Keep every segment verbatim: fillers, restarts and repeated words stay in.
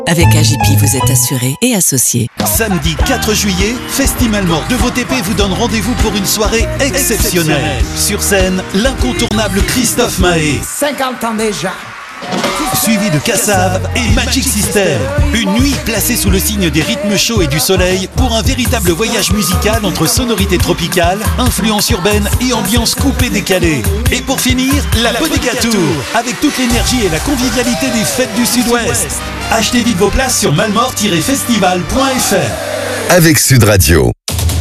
Avec A J P, vous êtes assuré et associé. Samedi quatre juillet, Festival Mort de V T P vous donne rendez-vous pour une soirée exceptionnelle. Sur scène, l'incontournable Christophe Maé. cinquante ans déjà. Suivi de Kassav et Magic System. Une nuit placée sous le signe des rythmes chauds et du soleil pour un véritable voyage musical entre sonorités tropicales, influences urbaines et ambiance coupée décalée. Et pour finir, la Bodega Tour, avec toute l'énergie et la convivialité des fêtes du Sud-Ouest. Achetez vite vos places sur malmort tiret festival point f r. Avec Sud Radio.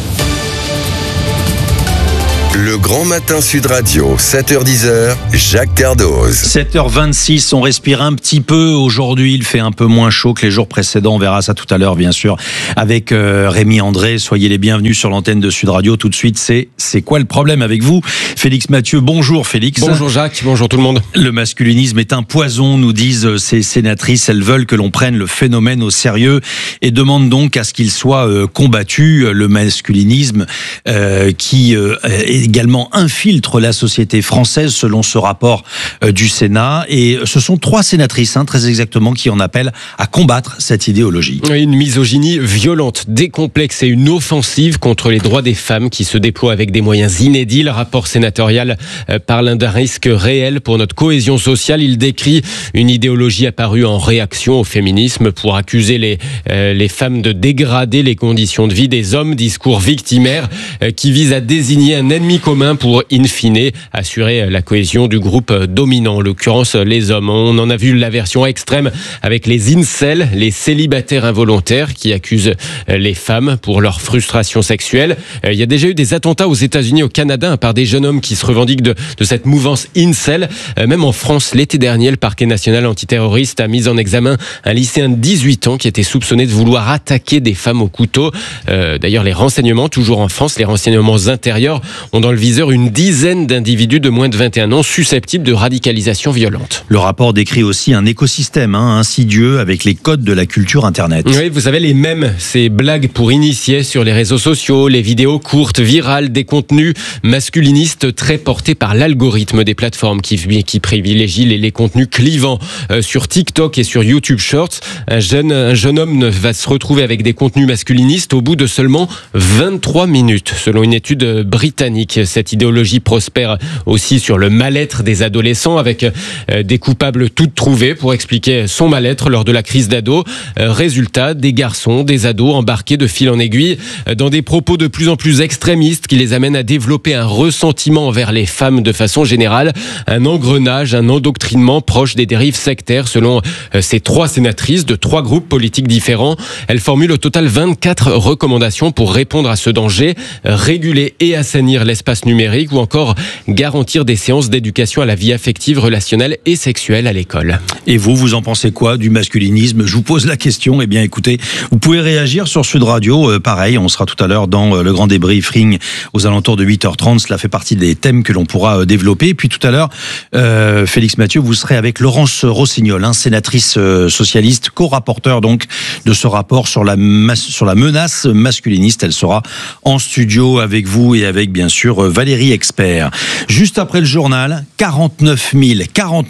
Le Grand Matin Sud Radio, sept heures dix, Jacques Cardoz. sept heures vingt-six, on respire un petit peu. Aujourd'hui, il fait un peu moins chaud que les jours précédents. On verra ça tout à l'heure, bien sûr, avec euh, Rémi André. Soyez les bienvenus sur l'antenne de Sud Radio. Tout de suite, c'est C'est quoi le problème avec vous, Félix Mathieu? Bonjour Félix. Bonjour Jacques, bonjour tout le monde. Le masculinisme est un poison, nous disent ces sénatrices. Elles veulent que l'on prenne le phénomène au sérieux et demandent donc à ce qu'il soit euh, combattu. Le masculinisme euh, qui euh, est également infiltre la société française selon ce rapport euh, du Sénat. Et ce sont trois sénatrices, hein, très exactement, qui en appellent à combattre cette idéologie. Une misogynie violente, décomplexée, une offensive contre les droits des femmes qui se déploie avec des moyens inédits. Le rapport sénatorial euh, parle d'un risque réel pour notre cohésion sociale. Il décrit une idéologie apparue en réaction au féminisme pour accuser les, euh, les femmes de dégrader les conditions de vie des hommes. Discours victimaire euh, qui vise à désigner un ennemi commun pour, in fine, assurer la cohésion du groupe dominant, en l'occurrence les hommes. On en a vu la version extrême avec les incels, les célibataires involontaires qui accusent les femmes pour leur frustration sexuelle. Il y a déjà eu des attentats aux États-Unis, au Canada, par des jeunes hommes qui se revendiquent de, de cette mouvance incel. Même en France, l'été dernier, le parquet national antiterroriste a mis en examen un lycéen de dix-huit ans qui était soupçonné de vouloir attaquer des femmes au couteau. Euh, d'ailleurs, les renseignements, toujours en France, les renseignements intérieurs, ont dans le viseur une dizaine d'individus de moins de vingt et un ans susceptibles de radicalisation violente. Le rapport décrit aussi un écosystème hein, insidieux avec les codes de la culture Internet. Oui, vous savez, les mèmes, ces blagues pour initier sur les réseaux sociaux, les vidéos courtes, virales, des contenus masculinistes très portés par l'algorithme des plateformes qui, qui privilégient les, les contenus clivants. Euh, sur TikTok et sur YouTube Shorts, un jeune, un jeune homme va se retrouver avec des contenus masculinistes au bout de seulement vingt-trois minutes, selon une étude britannique. Cette idéologie prospère aussi sur le mal-être des adolescents avec des coupables toutes trouvées pour expliquer son mal-être lors de la crise d'ado. Résultat, des garçons, des ados embarqués de fil en aiguille dans des propos de plus en plus extrémistes qui les amènent à développer un ressentiment envers les femmes de façon générale. Un engrenage, un endoctrinement proche des dérives sectaires selon ces trois sénatrices de trois groupes politiques différents. Elles formulent au total vingt-quatre recommandations pour répondre à ce danger, réguler et assainir l'espace numérique ou encore garantir des séances d'éducation à la vie affective, relationnelle et sexuelle à l'école. Et vous, vous en pensez quoi du masculinisme? Je vous pose la question. Eh bien, écoutez, vous pouvez réagir sur Sud Radio. Euh, pareil, on sera tout à l'heure dans euh, le grand débriefing aux alentours de huit heures trente. Cela fait partie des thèmes que l'on pourra euh, développer. Et puis tout à l'heure, euh, Félix Mathieu, vous serez avec Laurence Rossignol, hein, sénatrice euh, socialiste, co-rapporteur donc de ce rapport sur la, mas- sur la menace masculiniste. Elle sera en studio avec vous et avec bien sûr Valérie Expert. Juste après le journal, quarante-neuf mille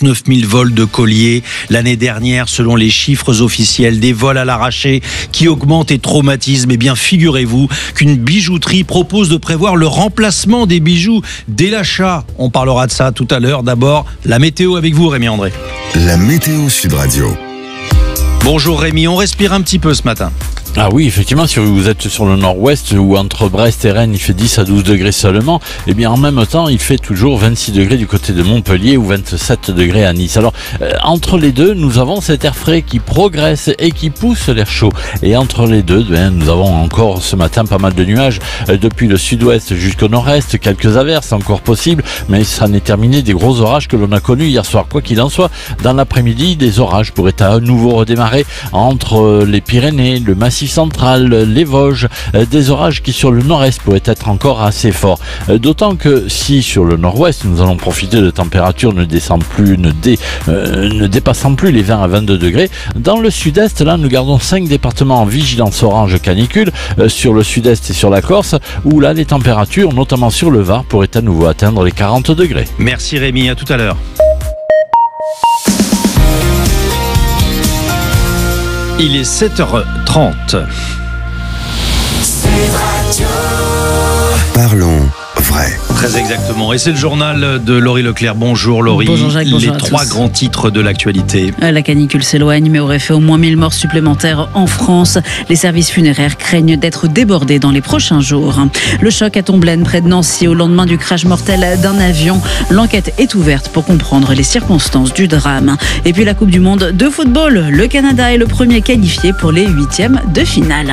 vols de colliers l'année dernière selon les chiffres officiels, des vols à l'arraché qui augmentent et traumatisent. Eh bien, figurez-vous qu'une bijouterie propose de prévoir le remplacement des bijoux dès l'achat. On parlera de ça tout à l'heure. D'abord, la météo avec vous, Rémi André. La météo Sud Radio. Bonjour Rémi, on respire un petit peu ce matin. Ah oui, effectivement, si vous êtes sur le nord-ouest ou entre Brest et Rennes, il fait dix à douze degrés seulement. Eh bien, en même temps, il fait toujours vingt-six degrés du côté de Montpellier ou vingt-sept degrés à Nice. Alors, euh, entre les deux, nous avons cet air frais qui progresse et qui pousse l'air chaud. Et entre les deux, ben, nous avons encore ce matin pas mal de nuages euh, depuis le sud-ouest jusqu'au nord-est. Quelques averses encore possibles, mais ça n'est terminé des gros orages que l'on a connus hier soir. Quoi qu'il en soit, dans l'après-midi, des orages pourraient à nouveau redémarrer entre les Pyrénées, le Massif central, les Vosges, des orages qui sur le nord-est pourraient être encore assez forts. D'autant que si sur le nord-ouest nous allons profiter de températures ne descendant plus, ne, dé, euh, ne dépassant plus les vingt à vingt-deux degrés, dans le sud-est, là nous gardons cinq départements en vigilance orange canicule, euh, sur le sud-est et sur la Corse, où là les températures, notamment sur le Var, pourraient à nouveau atteindre les quarante degrés. Merci Rémi, à tout à l'heure. Il est sept heures trente. Parlons vrai. Très exactement. Et c'est le journal de Laurie Leclerc. Bonjour Laurie. Bonjour Jacques, bonjour Les à trois tous. grands titres de l'actualité. La canicule s'éloigne, mais aurait fait au moins mille morts supplémentaires en France. Les services funéraires craignent d'être débordés dans les prochains jours. Le choc à Tomblaine, près de Nancy, au lendemain du crash mortel d'un avion. L'enquête est ouverte pour comprendre les circonstances du drame. Et puis la Coupe du Monde de football. Le Canada est le premier qualifié pour les huitièmes de finale.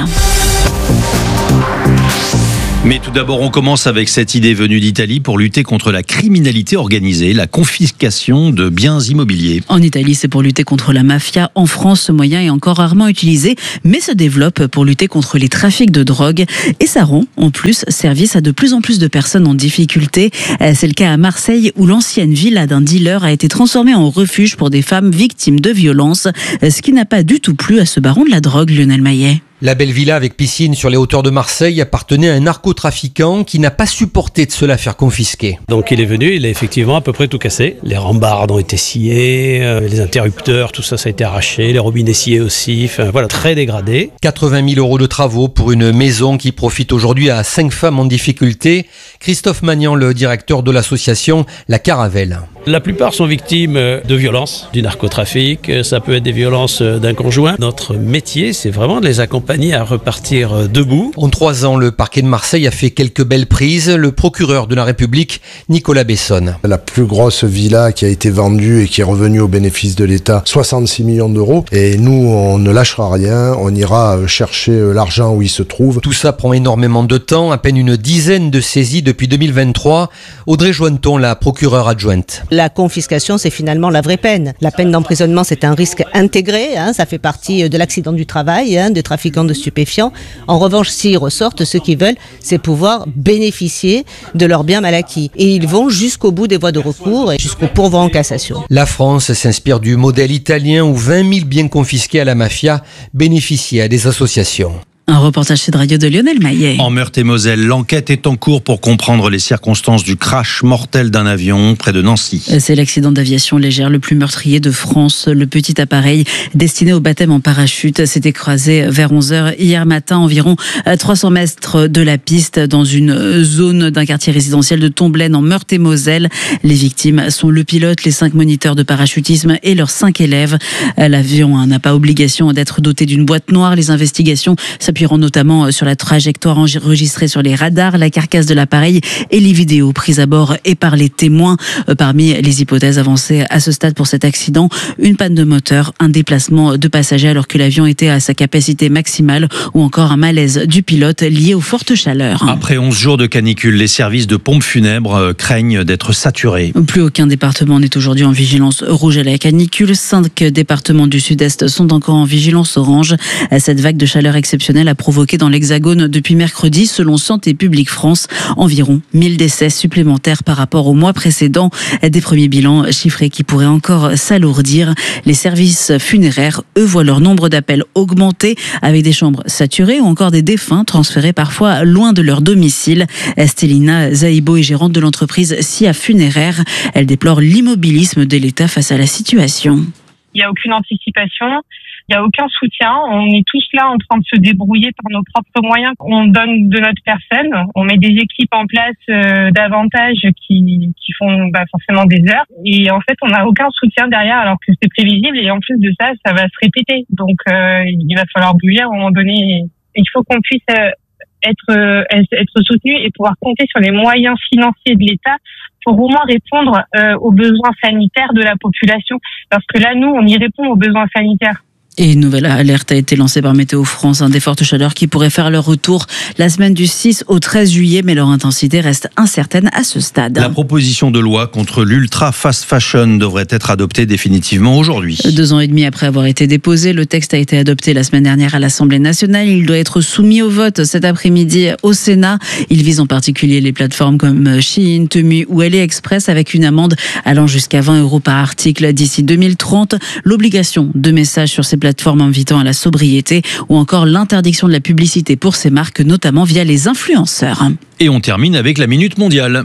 Mais tout d'abord, on commence avec cette idée venue d'Italie pour lutter contre la criminalité organisée, la confiscation de biens immobiliers. En Italie, c'est pour lutter contre la mafia. En France, ce moyen est encore rarement utilisé, mais se développe pour lutter contre les trafics de drogue. Et ça rend, en plus, service à de plus en plus de personnes en difficulté. C'est le cas à Marseille, où l'ancienne villa d'un dealer a été transformée en refuge pour des femmes victimes de violences, ce qui n'a pas du tout plu à ce baron de la drogue, Lionel Maillet. La belle villa avec piscine sur les hauteurs de Marseille appartenait à un narcotrafiquant qui n'a pas supporté de se la faire confisquer. Donc il est venu, il a effectivement à peu près tout cassé. Les rambardes ont été sciés, euh, les interrupteurs, tout ça ça a été arraché, les robinets sciés aussi, enfin voilà, très dégradé. quatre-vingt mille euros de travaux pour une maison qui profite aujourd'hui à cinq femmes en difficulté. Christophe Magnan, le directeur de l'association La Caravelle. La plupart sont victimes de violences, du narcotrafic, ça peut être des violences d'un conjoint. Notre métier, c'est vraiment de les accompagner à repartir debout. En trois ans, le parquet de Marseille a fait quelques belles prises. Le procureur de la République, Nicolas Bessonne. La plus grosse villa qui a été vendue et qui est revenue au bénéfice de l'État, soixante-six millions d'euros. Et nous, on ne lâchera rien, on ira chercher l'argent où il se trouve. Tout ça prend énormément de temps, à peine une dizaine de saisies depuis deux mille vingt-trois. Audrey Jointon, la procureure adjointe. La confiscation, c'est finalement la vraie peine. La peine d'emprisonnement, c'est un risque intégré, hein, ça fait partie de l'accident du travail, hein, des trafiquants de stupéfiants. En revanche, s'ils ressortent, ce qu'ils veulent, c'est pouvoir bénéficier de leurs biens mal acquis. Et ils vont jusqu'au bout des voies de recours et jusqu'au pourvoi en cassation. La France s'inspire du modèle italien où vingt mille biens confisqués à la mafia bénéficiaient à des associations. Un reportage Sud Radio de Lionel Maillet. En Meurthe-et-Moselle, l'enquête est en cours pour comprendre les circonstances du crash mortel d'un avion près de Nancy. C'est l'accident d'aviation légère le plus meurtrier de France. Le petit appareil destiné au baptême en parachute s'est écrasé vers onze heures hier matin, environ trois cents mètres de la piste, dans une zone d'un quartier résidentiel de Tomblaine en Meurthe-et-Moselle. Les victimes sont le pilote, les cinq moniteurs de parachutisme et leurs cinq élèves. L'avion n'a pas obligation d'être doté d'une boîte noire. Les investigations s'appuieront notamment sur la trajectoire enregistrée sur les radars, la carcasse de l'appareil et les vidéos prises à bord et par les témoins. Parmi les hypothèses avancées à ce stade pour cet accident, une panne de moteur, un déplacement de passagers alors que l'avion était à sa capacité maximale ou encore un malaise du pilote lié aux fortes chaleurs. Après onze jours de canicule, les services de pompes funèbres craignent d'être saturés. Plus aucun département n'est aujourd'hui en vigilance rouge à la canicule. Cinq départements du sud-est sont encore en vigilance orange. Cette vague de chaleur exceptionnelle a provoqué dans l'Hexagone depuis mercredi, selon Santé publique France, environ mille décès supplémentaires par rapport au mois précédent. Des premiers bilans chiffrés qui pourraient encore s'alourdir. Les services funéraires, eux, voient leur nombre d'appels augmenter avec des chambres saturées ou encore des défunts transférés parfois loin de leur domicile. Stélina Zaïbo est gérante de l'entreprise S I A Funéraire. Elle déplore l'immobilisme de l'État face à la situation. Il n'y a aucune anticipation, il n'y a aucun soutien. On est tous là en train de se débrouiller par nos propres moyens. On donne de notre personne, on met des équipes en place euh, davantage qui, qui font bah, forcément des heures. Et en fait, on n'a aucun soutien derrière alors que c'est prévisible. Et en plus de ça, ça va se répéter. Donc, euh, il va falloir bouger à un moment donné. Il faut qu'on puisse euh, être, euh, être soutenu et pouvoir compter sur les moyens financiers de l'État pour au moins répondre euh, aux besoins sanitaires de la population. Parce que là, nous, on y répond aux besoins sanitaires. Et une nouvelle alerte a été lancée par Météo France, hein, des fortes chaleurs qui pourraient faire leur retour la semaine du six au treize juillet, mais leur intensité reste incertaine à ce stade. La proposition de loi contre l'ultra fast fashion devrait être adoptée définitivement aujourd'hui. Deux ans et demi après avoir été déposé, le texte a été adopté la semaine dernière à l'Assemblée nationale. Il doit être soumis au vote cet après-midi au Sénat. Il vise en particulier les plateformes comme Shein, Temu ou AliExpress avec une amende allant jusqu'à vingt euros par article d'ici deux mille trente. L'obligation de messages sur ces plateformes plateformes invitant à la sobriété ou encore l'interdiction de la publicité pour ces marques, notamment via les influenceurs. Et on termine avec la Minute Mondiale.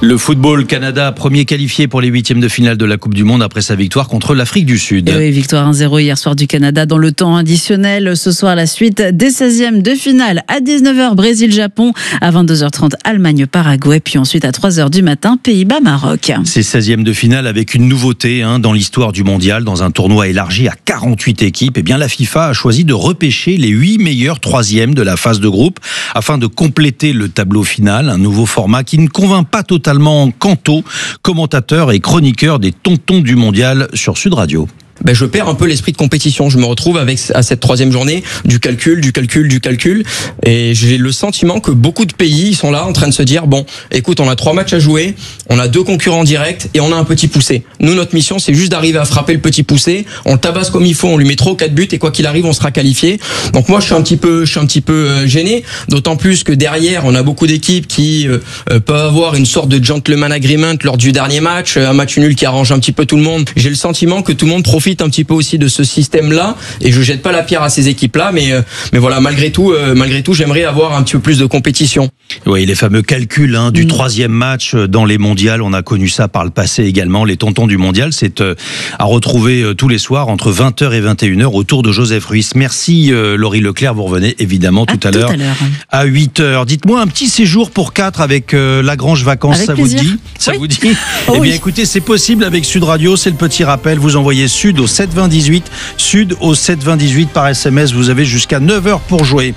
Le football, Canada, premier qualifié pour les huitièmes de finale de la Coupe du Monde après sa victoire contre l'Afrique du Sud. Et oui, victoire un zéro hier soir du Canada dans le temps additionnel. Ce soir, la suite des seizièmes de finale à dix-neuf heures, Brésil-Japon, à vingt-deux heures trente, Allemagne-Paraguay, puis ensuite à trois heures du matin, Pays-Bas-Maroc. Ces seizièmes de finale avec une nouveauté hein, dans l'histoire du mondial, dans un tournoi élargi à quarante-huit équipes. Eh bien, la FIFA a choisi de repêcher les huit meilleurs troisièmes de la phase de groupe afin de compléter le tableau final. Un nouveau format qui ne convainc pas totalement Canto, commentateur et chroniqueur des Tontons du Mondial sur Sud Radio. Ben je perds un peu l'esprit de compétition. Je me retrouve avec à cette troisième journée du calcul, du calcul, du calcul, et j'ai le sentiment que beaucoup de pays sont là en train de se dire bon, écoute, on a trois matchs à jouer, on a deux concurrents directs et on a un petit poussé. Nous, notre mission, c'est juste d'arriver à frapper le petit poussé. On le tabasse comme il faut, on lui met trois ou quatre buts et quoi qu'il arrive, on sera qualifié. Donc moi, je suis un petit peu, je suis un petit peu gêné, d'autant plus que derrière, on a beaucoup d'équipes qui euh, peuvent avoir une sorte de gentleman agreement lors du dernier match, un match nul qui arrange un petit peu tout le monde. J'ai le sentiment que tout le monde profite un petit peu aussi de ce système-là, et je jette pas la pierre à ces équipes-là, mais mais voilà, malgré tout, euh, malgré tout, j'aimerais avoir un petit peu plus de compétition. Oui, les fameux calculs hein, du mmh. troisième match dans les mondiales, on a connu ça par le passé également. Les Tontons du mondial, c'est euh, à retrouver euh, tous les soirs entre vingt heures et vingt et une heures autour de Joseph Ruiz. Merci euh, Laurie Leclerc, vous revenez évidemment tout à, à l'heure à huit heures. Dites-moi un petit séjour pour quatre avec euh, Lagrange Vacances, avec ça plaisir. vous dit Ça oui. vous dit oh, Eh bien oui. écoutez, c'est possible avec Sud Radio, c'est le petit rappel, vous envoyez Sud au sept vingt dix-huit, Sud au sept vingt dix-huit par S M S, vous avez jusqu'à neuf heures pour jouer.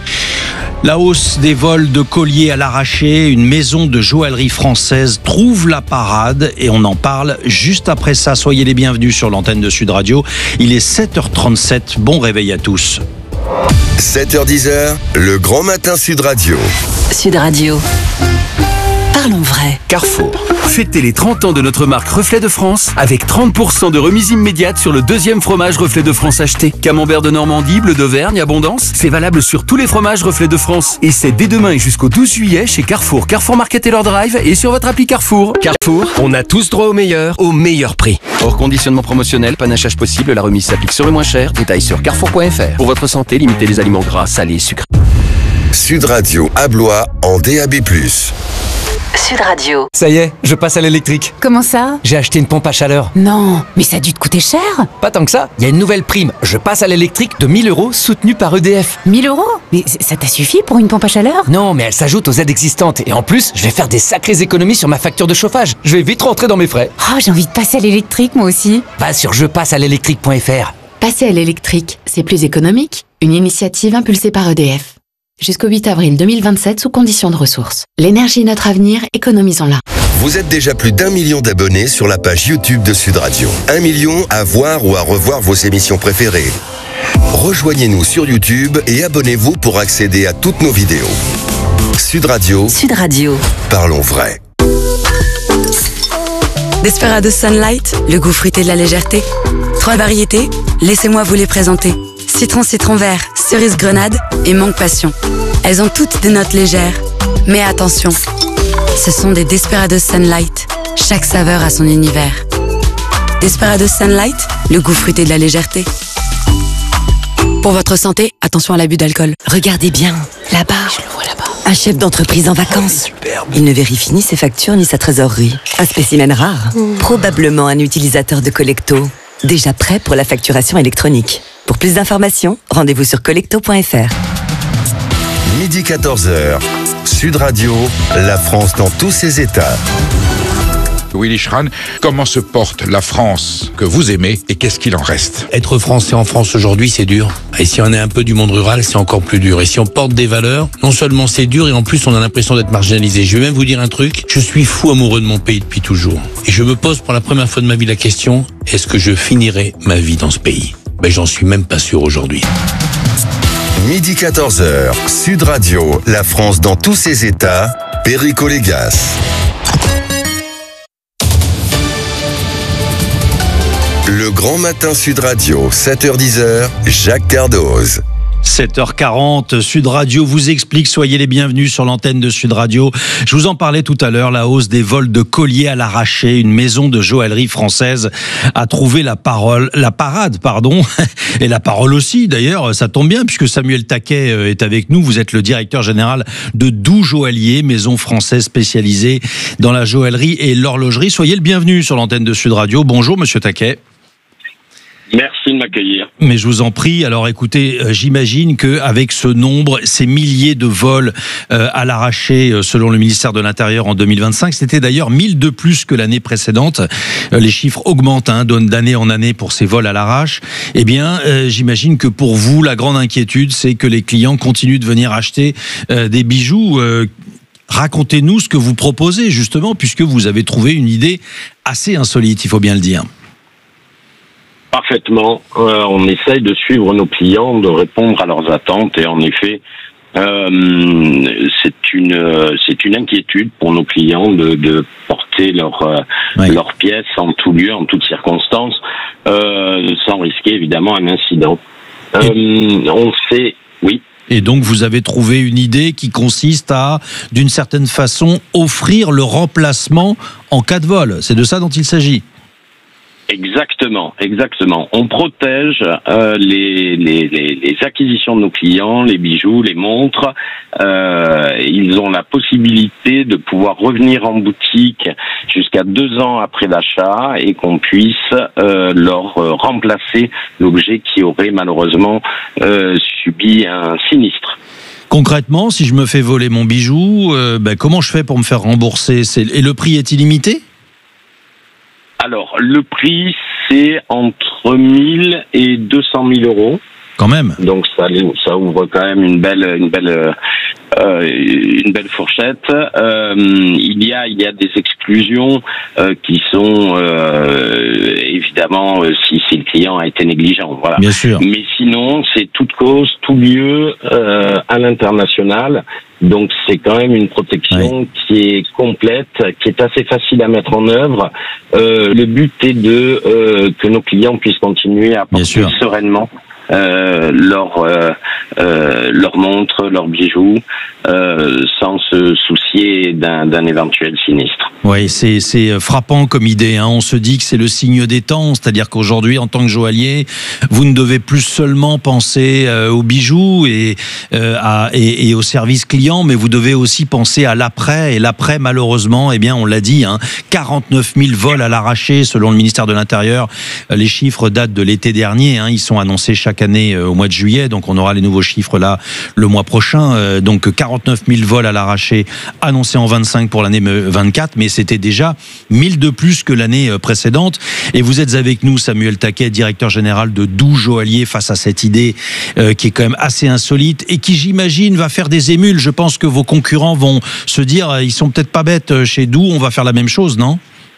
La hausse des vols de colliers à l'arraché, une maison de joaillerie française trouve la parade et on en parle juste après ça. Soyez les bienvenus sur l'antenne de Sud Radio. Il est sept heures trente-sept, bon réveil à tous. sept heures dix, le grand matin Sud Radio. Sud Radio. Parlons vrai. Carrefour. Fêtez les trente ans de notre marque Reflet de France avec trente pour cent de remise immédiate sur le deuxième fromage Reflet de France acheté. Camembert de Normandie, bleu d'Auvergne, Abondance, c'est valable sur tous les fromages Reflet de France. Et c'est dès demain et jusqu'au douze juillet chez Carrefour, Carrefour Market et leur drive et sur votre appli Carrefour. Carrefour, on a tous droit au meilleur, au meilleur prix. Hors conditionnement promotionnel, panachage possible, la remise s'applique sur le moins cher. Détail sur carrefour point f r. Pour votre santé, limitez les aliments gras, salés et sucrés. Sud Radio à Blois en D A B plus. Sud Radio. Ça y est, je passe à l'électrique. Comment ça? J'ai acheté une pompe à chaleur. Non, mais ça a dû te coûter cher. Pas tant que ça, il y a une nouvelle prime. Je passe à l'électrique de mille euros soutenue par E D F. mille euros? Mais ça t'a suffi pour une pompe à chaleur? Non, mais elle s'ajoute aux aides existantes. Et en plus, je vais faire des sacrées économies sur ma facture de chauffage. Je vais vite rentrer dans mes frais. Oh, j'ai envie de passer à l'électrique moi aussi. Va sur je passe à l'électrique point f r. Passer à l'électrique, c'est plus économique. Une initiative impulsée par E D F. Jusqu'au huit avril deux mille vingt-sept sous conditions de ressources. L'énergie est notre avenir, économisons-la. Vous êtes déjà plus d'un million d'abonnés sur la page YouTube de Sud Radio. Un million à voir ou à revoir vos émissions préférées. Rejoignez-nous sur YouTube et abonnez-vous pour accéder à toutes nos vidéos. Sud Radio. Sud Radio. Parlons vrai. Desperado Sunlight, le goût fruité de la légèreté. Trois variétés, laissez-moi vous les présenter. Citron citron vert, cerise grenade et mangue passion. Elles ont toutes des notes légères. Mais attention, ce sont des Desperados Sunlight. Chaque saveur a son univers. Desperados Sunlight, le goût fruité de la légèreté. Pour votre santé, attention à l'abus d'alcool. Regardez bien, là-bas. Je le vois là-bas. Un chef d'entreprise en vacances. Il ne vérifie ni ses factures ni sa trésorerie. Un spécimen rare. Mmh. Probablement un utilisateur de Collecto. Déjà prêt pour la facturation électronique. Pour plus d'informations, rendez-vous sur collecto point f r. Midi quatorze heures, Sud Radio, la France dans tous ses états. Willy Schran, comment se porte la France que vous aimez et qu'est-ce qu'il en reste? Être français en France aujourd'hui, c'est dur. Et si on est un peu du monde rural, c'est encore plus dur. Et si on porte des valeurs, non seulement c'est dur, et en plus on a l'impression d'être marginalisé. Je vais même vous dire un truc, je suis fou amoureux de mon pays depuis toujours. Et je me pose pour la première fois de ma vie la question, est-ce que je finirai ma vie dans ce pays? Ben j'en suis même pas sûr aujourd'hui. Midi quatorze heures, Sud Radio, la France dans tous ses états, Perico Légas. Le grand matin Sud Radio, sept heures dix, Jacques Cardoz. sept heures quarante, Sud Radio vous explique, soyez les bienvenus sur l'antenne de Sud Radio. Je vous en parlais tout à l'heure, la hausse des vols de colliers à l'arraché. Une maison de joaillerie française a trouvé la parole, la parade, pardon, et la parole aussi d'ailleurs, ça tombe bien puisque Samuel Taquet est avec nous. Vous êtes le directeur général de Doux Joaillier, maison française spécialisée dans la joaillerie et l'horlogerie. Soyez le bienvenu sur l'antenne de Sud Radio. Bonjour Monsieur Taquet. Merci de m'accueillir. Mais je vous en prie. Alors écoutez, euh, j'imagine qu'avec ce nombre, ces milliers de vols euh, à l'arraché, euh, selon le ministère de l'Intérieur en deux mille vingt-cinq, c'était d'ailleurs mille de plus que l'année précédente. Euh, les chiffres augmentent hein, d'année en année pour ces vols à l'arrache. Eh bien, euh, j'imagine que pour vous, la grande inquiétude, c'est que les clients continuent de venir acheter euh, des bijoux. Euh, racontez-nous ce que vous proposez, justement, puisque vous avez trouvé une idée assez insolite, il faut bien le dire. Parfaitement. Euh, on essaye de suivre nos clients, de répondre à leurs attentes et en effet, euh, c'est une c'est une inquiétude pour nos clients de, de porter leurs euh, oui. leurs pièces en tout lieu, en toutes circonstances, euh, sans risquer évidemment un incident. Euh, on sait, oui. Et donc, vous avez trouvé une idée qui consiste à, d'une certaine façon, offrir le remplacement en cas de vol. C'est de ça dont il s'agit. Exactement, exactement. On protège euh, les, les, les, les acquisitions de nos clients, les bijoux, les montres. Euh, ils ont la possibilité de pouvoir revenir en boutique jusqu'à deux ans après l'achat et qu'on puisse euh, leur euh, remplacer l'objet qui aurait malheureusement euh, subi un sinistre. Concrètement, si je me fais voler mon bijou, euh, ben, comment je fais pour me faire rembourser? Et le prix est illimité? Alors, le prix, c'est entre mille et deux cent mille euros. Quand même. Donc, ça, ça ouvre quand même une belle, une belle, euh, une belle fourchette. Euh, il y a, il y a des exclusions euh, qui sont euh, évidemment euh, si, si le client a été négligent. Voilà. Bien sûr. Mais sinon, c'est toute cause, tout lieu euh, à l'international. Donc c'est quand même une protection oui. qui est complète, qui est assez facile à mettre en œuvre. Euh, le but est de euh, que nos clients puissent continuer à porter sereinement euh, leur euh, euh, leur montre, leurs bijoux, euh, sans se soucier d'un d'un éventuel sinistre. Oui, c'est c'est frappant comme idée. Hein. On se dit que c'est le signe des temps, c'est-à-dire qu'aujourd'hui, en tant que joaillier, vous ne devez plus seulement penser euh, aux bijoux et, euh, à, et, et au service client, mais vous devez aussi penser à l'après. Et l'après, malheureusement, eh bien, on l'a dit, hein, quarante-neuf mille vols à l'arraché, selon le ministère de l'Intérieur. Les chiffres datent de l'été dernier. Hein. Ils sont annoncés chaque année euh, au mois de juillet, donc on aura les nouveaux chiffres là le mois prochain. Euh, donc quarante-neuf mille vols à l'arraché annoncés en vingt-cinq pour l'année vingt-quatre, mais c'était déjà mille de plus que l'année précédente. Et vous êtes avec nous, Samuel Taquet, directeur général de Doux Joaillier, face à cette idée euh, qui est quand même assez insolite et qui, j'imagine, va faire des émules. Je pense que vos concurrents vont se dire, ils sont peut-être pas bêtes chez Doux, on va faire la même chose, non ?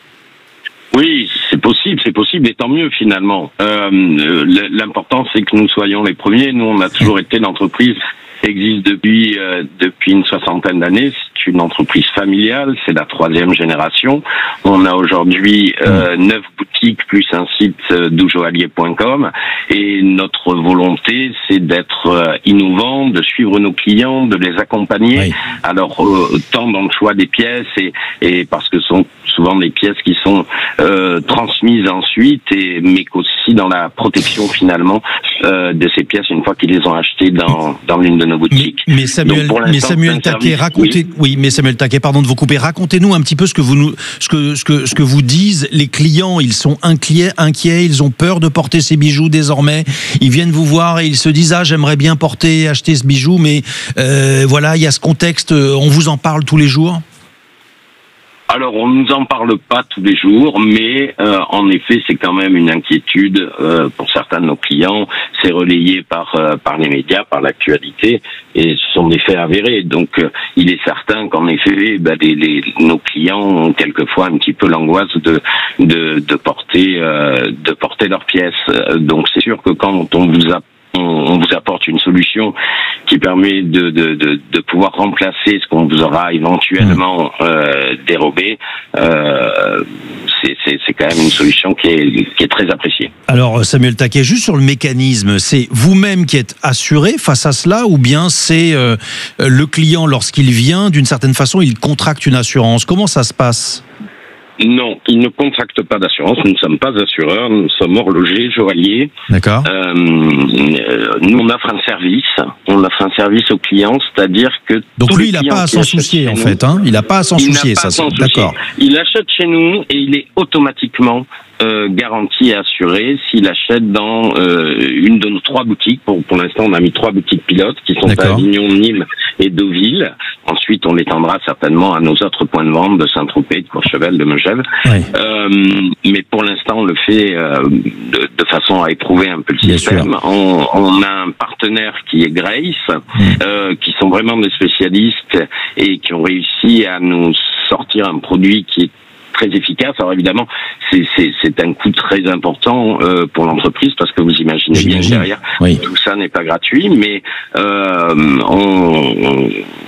Oui, c'est possible, c'est possible, et tant mieux finalement. Euh, l'important, c'est que nous soyons les premiers. Nous, on a toujours été l'entreprise existe depuis euh, depuis une soixantaine d'années. C'est une entreprise familiale, c'est la troisième génération. On a aujourd'hui euh, neuf boutiques plus un site euh, doux joaillier point com et notre volonté, c'est d'être euh, innovant, de suivre nos clients, de les accompagner. Oui. Alors euh, tant dans le choix des pièces et et parce que ce sont souvent des pièces qui sont euh, transmises ensuite, et mais qu'aussi dans la protection finalement euh, de ces pièces une fois qu'ils les ont achetées dans dans l'une de nos boutiques. Mais, mais Samuel, mais Samuel Taquet, racontez, oui. oui, mais Samuel Taquet, pardon de vous couper. Racontez-nous un petit peu ce que vous nous, ce que ce que ce que vous disent les clients. Ils sont inquiets, inquiets, ils ont peur de porter ces bijoux désormais. Ils viennent vous voir et ils se disent ah j'aimerais bien porter, acheter ce bijou, mais euh, voilà, il y a ce contexte. On vous en parle tous les jours. Alors, on ne nous en parle pas tous les jours, mais euh, en effet, c'est quand même une inquiétude euh, pour certains de nos clients. C'est relayé par euh, par les médias, par l'actualité, et ce sont des faits avérés. Donc, euh, il est certain qu'en effet, bah, les, les, nos clients ont quelquefois un petit peu l'angoisse de de, de porter euh, de porter leurs pièces. Donc, c'est sûr que quand on vous a on, on vous apporte une solution qui permet de, de, de, de pouvoir remplacer ce qu'on vous aura éventuellement euh, dérobé, euh, c'est, c'est, c'est quand même une solution qui est, qui est très appréciée. Alors Samuel Taquet, juste sur le mécanisme, c'est vous-même qui êtes assuré face à cela ou bien c'est euh, le client lorsqu'il vient, d'une certaine façon, il contracte une assurance? Comment ça se passe? Non, il ne contracte pas d'assurance. Nous ne sommes pas assureurs, nous sommes horlogers, joailliers. D'accord. Euh, nous, on offre un service. On offre un service au client, c'est-à-dire que donc tous lui, les il n'a clients pas à qui s'en achètent soucier chez en nous, fait. Hein, il n'a pas à s'en il n'a soucier, pas ça. à s'en c'est- soucier. D'accord. Il achète chez nous et il est automatiquement euh, garanti et assuré s'il achète dans euh, une de nos trois boutiques. Pour, pour l'instant, on a mis trois boutiques pilotes qui sont à D'accord. Avignon, Nîmes et Deauville. Ensuite, on l'étendra certainement à nos autres points de vente de Saint-Tropez, de Courchevel, de Megève. Oui. Euh, mais pour l'instant, on le fait euh, de, de façon à éprouver un peu le Bien système. On, on a un partenaire qui est Grace, euh, qui sont vraiment des spécialistes et qui ont réussi à nous sortir un produit qui est très efficace. Alors évidemment, c'est, c'est, c'est un coût très important euh, pour l'entreprise parce que vous imaginez bien que J'imagine. derrière, Oui. tout ça n'est pas gratuit, mais euh, on, on,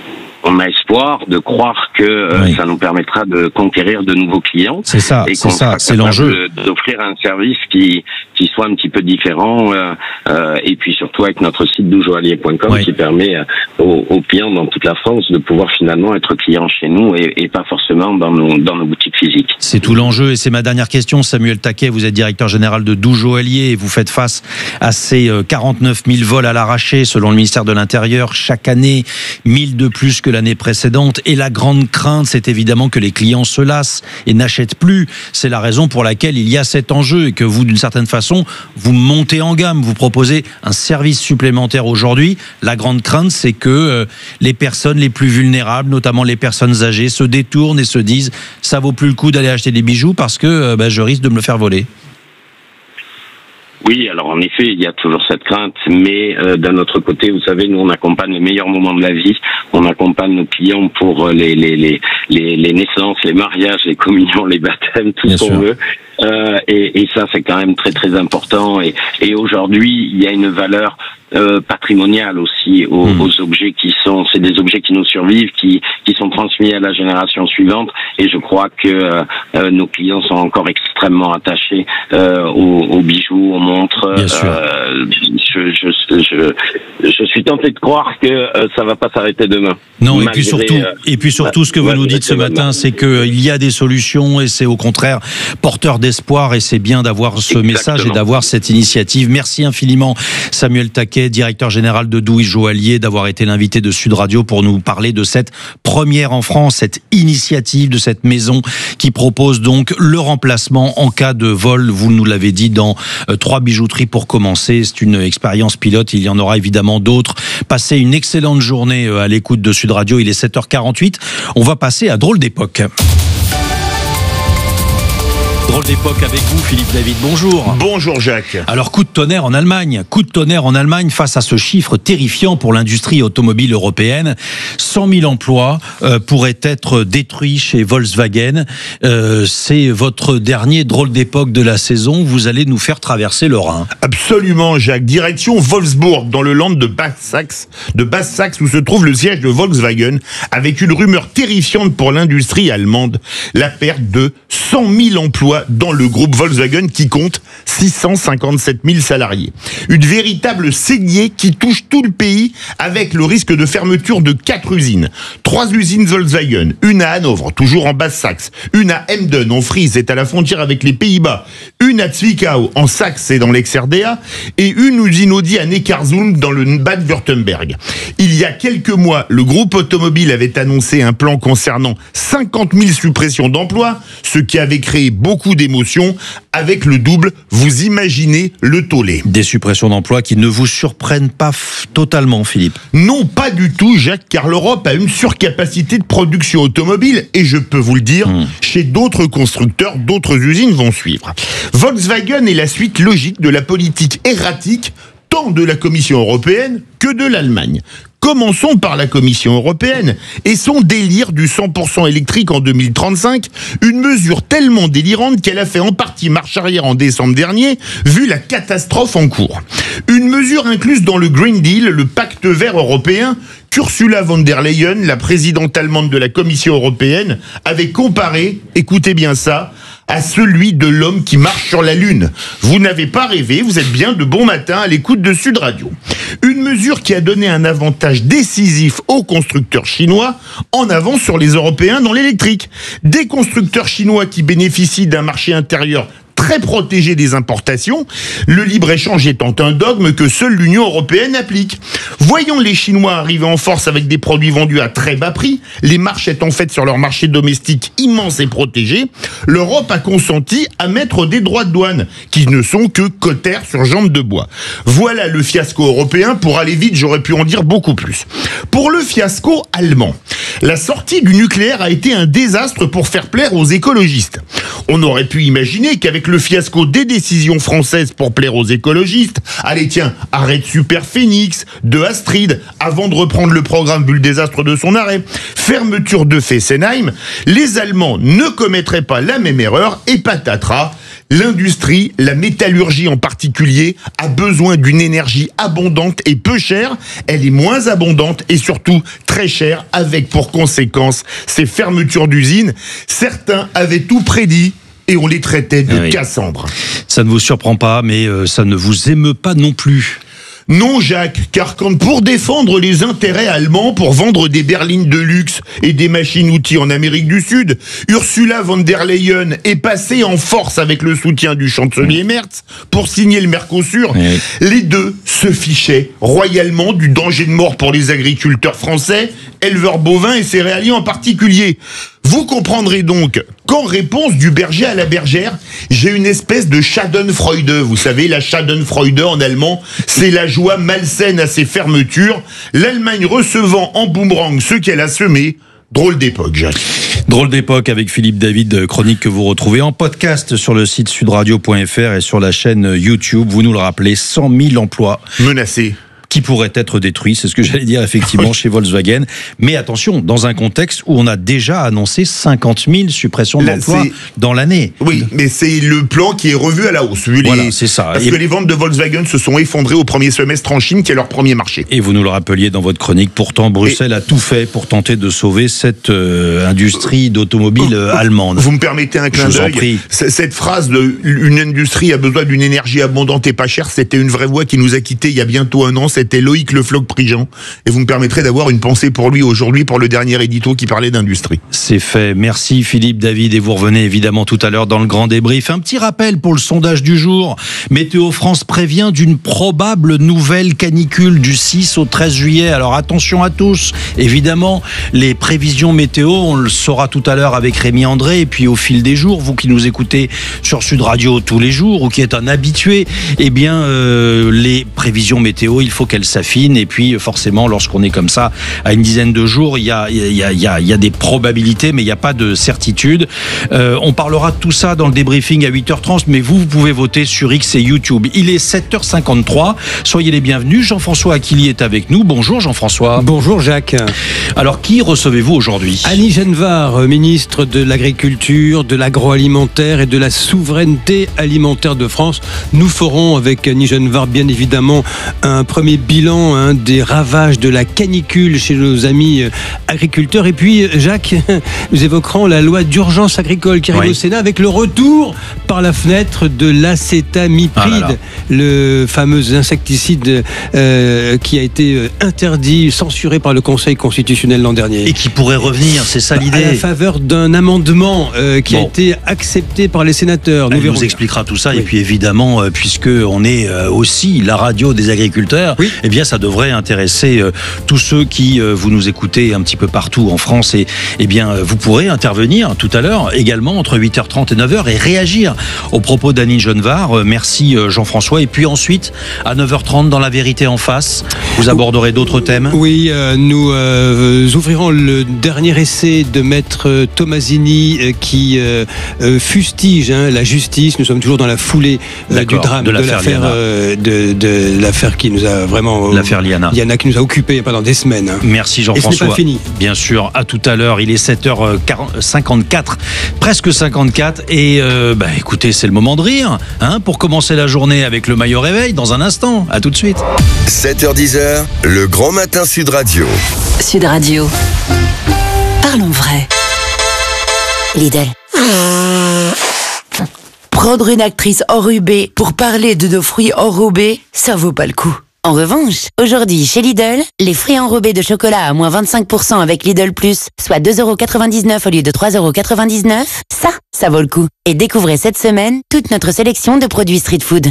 on a espoir de croire que euh, Oui. ça nous permettra de conquérir de nouveaux clients. C'est ça, et c'est qu'on ça, sera c'est capable l'enjeu. de- d'offrir un service qui qui soit un petit peu différent euh, euh, et puis surtout avec notre site doujoaillier point com Oui. qui permet euh, aux, aux clients dans toute la France de pouvoir finalement être clients chez nous et, et pas forcément dans nos dans nos boutiques physiques. C'est tout l'enjeu et c'est ma dernière question. Samuel Taquet, vous êtes directeur général de Doux Joaillier et vous faites face à ces euh, quarante-neuf mille vols à l'arraché selon le ministère de l'Intérieur chaque année, mille de plus que l'année précédente. Et la grande crainte, c'est évidemment que les clients se lassent et n'achètent plus. C'est la raison pour laquelle il y a cet enjeu et que vous, d'une certaine façon, vous montez en gamme, vous proposez un service supplémentaire aujourd'hui. La grande crainte, c'est que euh, les personnes les plus vulnérables, notamment les personnes âgées, se détournent et se disent ça vaut plus le coup d'aller acheter des bijoux parce que euh, bah, je risque de me le faire voler. Oui, alors en effet, il y a toujours cette crainte, mais euh, d'un autre côté, vous savez, nous on accompagne les meilleurs moments de la vie, on accompagne nos clients pour euh, les, les, les, les, les naissances, les mariages, les communions, les baptêmes, tout Bien ce qu'on sûr. veut. Euh, et, et ça, c'est quand même très très important. Et, et aujourd'hui, il y a une valeur euh, patrimoniale aussi aux, Mmh. aux objets qui sont, c'est des objets qui nous survivent, qui, qui sont transmis à la génération suivante. Et je crois que euh, euh, nos clients sont encore extrêmement attachés euh, aux, aux bijoux, aux montres. Bien sûr. Euh, je, je, je, je suis tenté de croire que euh, ça va pas s'arrêter demain. Non, et Malgré, puis surtout, euh, et puis surtout, ce que vous malgré nous dites ce l'événement. matin, c'est qu'il y a des solutions et c'est au contraire porteur d'espoir et c'est bien d'avoir ce Exactement. message et d'avoir cette initiative. Merci infiniment Samuel Taquet, directeur général de Doux Joaillier, d'avoir été l'invité de Sud Radio pour nous parler de cette première en France, cette initiative de cette maison qui propose donc le remplacement en cas de vol. Vous nous l'avez dit dans euh, trois bijouteries pour commencer. C'est une expérience pilote. Il y en aura évidemment d'autres. Passez une excellente journée euh, à l'écoute de Sud Radio. Il est sept heures quarante-huit. On va passer à Drôle d'époque. Drôle d'époque avec vous, Philippe David. Bonjour. Bonjour Jacques. Alors, coup de tonnerre en Allemagne. Coup de tonnerre en Allemagne face à ce chiffre terrifiant pour l'industrie automobile européenne. cent mille emplois euh, pourraient être détruits chez Volkswagen. Euh, c'est votre dernier drôle d'époque de la saison. Vous allez nous faire traverser le Rhin. Absolument Jacques. Direction Wolfsburg, dans le land de Basse-Saxe, de Basse-Saxe où se trouve le siège de Volkswagen, avec une rumeur terrifiante pour l'industrie allemande. La perte de cent mille emplois dans le groupe Volkswagen qui compte six cent cinquante-sept mille salariés. Une véritable saignée qui touche tout le pays avec le risque de fermeture de quatre usines. Trois usines Volkswagen, une à Hanovre, toujours en Basse-Saxe, une à Emden, en Frise, c'est à la frontière avec les Pays-Bas, une à Zwickau, en Saxe, c'est dans l'ex-R D A, et une usine Audi à Neckarsulm, dans le Bade-Württemberg. Il y a quelques mois, le groupe automobile avait annoncé un plan concernant cinquante mille suppressions d'emplois, ce qui avait créé beaucoup d'émotions. Avec le double, vous imaginez le tollé. Des suppressions d'emplois qui ne vous surprennent pas f- totalement, Philippe. Non, pas du tout, Jacques, car l'Europe a une surcapacité de production automobile, et je peux vous le dire, mmh. chez d'autres constructeurs, d'autres usines vont suivre. Volkswagen est la suite logique de la politique erratique tant de la Commission européenne que de l'Allemagne. Commençons par la Commission européenne et son délire du cent pour cent électrique en deux mille trente-cinq, une mesure tellement délirante qu'elle a fait en partie marche arrière en décembre dernier, vu la catastrophe en cours. Une mesure incluse dans le Green Deal, le pacte vert européen, qu'Ursula von der Leyen, la présidente allemande de la Commission européenne, avait comparé, écoutez bien ça, à celui de l'homme qui marche sur la Lune. Vous n'avez pas rêvé, vous êtes bien de bon matin à l'écoute de Sud Radio. Une mesure qui a donné un avantage décisif aux constructeurs chinois en avance sur les Européens dans l'électrique. Des constructeurs chinois qui bénéficient d'un marché intérieur très protégé des importations, le libre-échange étant un dogme que seule l'Union européenne applique. Voyons les Chinois arriver en force avec des produits vendus à très bas prix, les marches étant faites sur leur marché domestique immense et protégé, l'Europe a consenti à mettre des droits de douane, qui ne sont que cotères sur jambes de bois. Voilà le fiasco européen. Pour aller vite, j'aurais pu en dire beaucoup plus. Pour le fiasco allemand, la sortie du nucléaire a été un désastre pour faire plaire aux écologistes. On aurait pu imaginer qu'avec le fiasco des décisions françaises pour plaire aux écologistes, allez tiens, arrêt de Super Phoenix, de Astrid, avant de reprendre le programme vu le désastre de son arrêt, fermeture de Fessenheim, les Allemands ne commettraient pas la même erreur et patatras. L'industrie, la métallurgie en particulier, a besoin d'une énergie abondante et peu chère. Elle est moins abondante et surtout très chère, avec pour conséquence ces fermetures d'usines. Certains avaient tout prédit et on les traitait de oui. Cassandre. Ça ne vous surprend pas, mais euh, ça ne vous émeut pas non plus. Non, Jacques, car quand pour défendre les intérêts allemands, pour vendre des berlines de luxe et des machines-outils en Amérique du Sud, Ursula von der Leyen est passée en force avec le soutien du chancelier Merz pour signer le Mercosur. Oui. Les deux se fichaient royalement du danger de mort pour les agriculteurs français, éleveurs bovins et céréaliers en particulier. Vous comprendrez donc qu'en réponse du berger à la bergère, j'ai une espèce de Schadenfreude. Vous savez, la Schadenfreude en allemand, c'est la joie malsaine à ces fermetures. L'Allemagne recevant en boomerang ce qu'elle a semé. Drôle d'époque, Jacques. Drôle d'époque avec Philippe David, chronique que vous retrouvez en podcast sur le site sudradio point f r et sur la chaîne YouTube. Vous nous le rappelez, cent mille emplois menacés, qui pourraient être détruits, c'est ce que j'allais dire effectivement chez Volkswagen. Mais attention, dans un contexte où on a déjà annoncé cinquante mille suppressions d'emplois dans l'année. Oui, mais c'est le plan qui est revu à la hausse. Vu voilà, les... c'est ça. Parce et... que les ventes de Volkswagen se sont effondrées au premier semestre en Chine, qui est leur premier marché. Et vous nous le rappeliez dans votre chronique, pourtant Bruxelles et... a tout fait pour tenter de sauver cette euh, industrie d'automobile euh, allemande. Vous me permettez un clin d'œil. Cette phrase de « une industrie a besoin d'une énergie abondante et pas chère », c'était une vraie voix qui nous a quittés il y a bientôt un an. C'était Loïc Le Floch-Prigent. Et vous me permettrez d'avoir une pensée pour lui aujourd'hui, pour le dernier édito qui parlait d'industrie. C'est fait. Merci Philippe David. Et vous revenez évidemment tout à l'heure dans le grand débrief. Un petit rappel pour le sondage du jour. Météo France prévient d'une probable nouvelle canicule du six au treize juillet. Alors attention à tous. Évidemment, les prévisions météo, on le saura tout à l'heure avec Rémi André. Et puis au fil des jours, vous qui nous écoutez sur Sud Radio tous les jours ou qui êtes un habitué, eh bien, euh, les prévisions météo, il faut qu'elles s'affinent. Et puis forcément, lorsqu'on est comme ça à une dizaine de jours, il y a, il y a, il y a, il y a des probabilités, mais il n'y a pas de certitude. Euh, on parlera de tout ça dans le débriefing à huit heures trente, mais vous, vous pouvez voter sur X et YouTube. Il est sept heures cinquante-trois. Soyez les bienvenus. Jean-François Aquili est avec nous. Bonjour Jean-François. Bonjour Jacques. Alors, qui recevez-vous aujourd'hui ? Annie Genevard, ministre de l'Agriculture, de l'Agroalimentaire et de la Souveraineté Alimentaire de France. Nous ferons avec Annie Genevard, bien évidemment, un premier bilan hein, des ravages de la canicule chez nos amis euh, agriculteurs. Et puis, Jacques, nous évoquerons la loi d'urgence agricole qui arrive oui. au Sénat avec le retour par la fenêtre de l'acétamipride, ah là là. le fameux insecticide euh, qui a été interdit, censuré par le Conseil constitutionnel l'an dernier. Et qui pourrait revenir, c'est ça l'idée. À la faveur d'un amendement euh, qui bon. a été accepté par les sénateurs. Nous Elle nous expliquera tout ça. Oui. Et puis évidemment, euh, puisque on est euh, aussi la radio des agriculteurs, oui. eh bien ça devrait intéresser euh, tous ceux qui euh, vous nous écoutez un petit peu partout en France. Et eh bien, euh, vous pourrez intervenir tout à l'heure également entre huit heures trente et neuf heures et réagir aux propos d'Annie Genevard. Euh, merci euh, Jean-François. Et puis ensuite, à neuf heures trente, dans La Vérité en face, vous aborderez d'autres thèmes. Oui, euh, nous euh, ouvrirons le dernier essai de Maître Tomasini euh, qui euh, euh, fustige hein, la justice. Nous sommes toujours dans la foulée euh, du drame, de l'affaire, de l'affaire, euh, de, de l'affaire qui nous a vraiment vraiment. L'affaire Liana. Liana qui nous a occupés pendant des semaines. Hein. Merci Jean-François. Et ce n'est pas fini. Bien sûr, à tout à l'heure. Il est sept heures cinquante-quatre, presque cinquante-quatre. Et euh, bah, écoutez, c'est le moment de rire, hein, pour commencer la journée avec le maillot réveil dans un instant. À tout de suite. sept heures dix, le grand matin Sud Radio. Sud Radio. Parlons vrai. Lidl. Prendre une actrice enrubée pour parler de nos fruits enrobés, ça vaut pas le coup. En revanche, aujourd'hui chez Lidl, les fruits enrobés de chocolat à moins vingt-cinq pour cent avec Lidl Plus, soit deux euros quatre-vingt-dix-neuf au lieu de trois euros quatre-vingt-dix-neuf, ça, ça vaut le coup. Et découvrez cette semaine toute notre sélection de produits street food.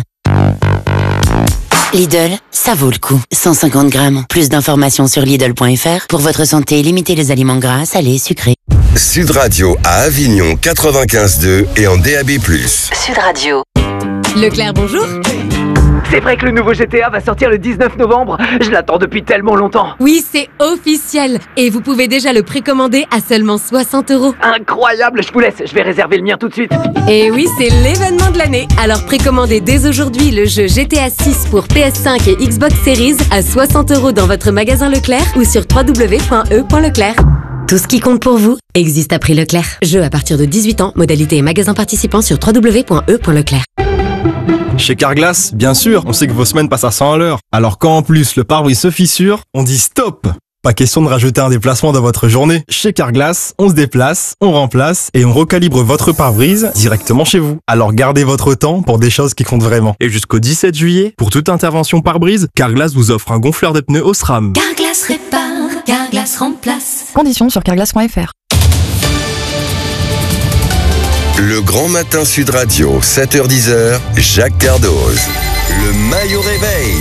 Lidl, ça vaut le coup. cent cinquante grammes. Plus d'informations sur Lidl point F R. Pour votre santé, limitez les aliments gras, salés, sucrés. Sud Radio à Avignon quatre-vingt-quinze deux et en D A B plus. Sud Radio. Leclerc, bonjour. C'est vrai que le nouveau G T A va sortir le dix-neuf novembre. Je l'attends depuis tellement longtemps. Oui, c'est officiel. Et vous pouvez déjà le précommander à seulement soixante euros. Incroyable, je vous laisse. Je vais réserver le mien tout de suite. Et oui, c'est l'événement de l'année. Alors précommandez dès aujourd'hui le jeu G T A six pour P S cinq et Xbox Series à soixante euros dans votre magasin Leclerc ou sur w w w point e point leclerc. Tout ce qui compte pour vous existe à prix Leclerc. Jeu à partir de dix-huit ans, modalité et magasin participant sur w w w point e point leclerc. Chez Carglass, bien sûr, on sait que vos semaines passent à cent à l'heure. Alors quand en plus le pare-brise se fissure, on dit stop! Pas question de rajouter un déplacement dans votre journée. Chez Carglass, on se déplace, on remplace et on recalibre votre pare-brise directement chez vous. Alors gardez votre temps pour des choses qui comptent vraiment. Et jusqu'au dix-sept juillet, pour toute intervention pare-brise, Carglass vous offre un gonfleur de pneus Osram. Carglass répare, Carglass remplace. Conditions sur carglass point F R. Le grand matin Sud Radio, sept heures dix, Jacques Cardoz. Le maillot réveil.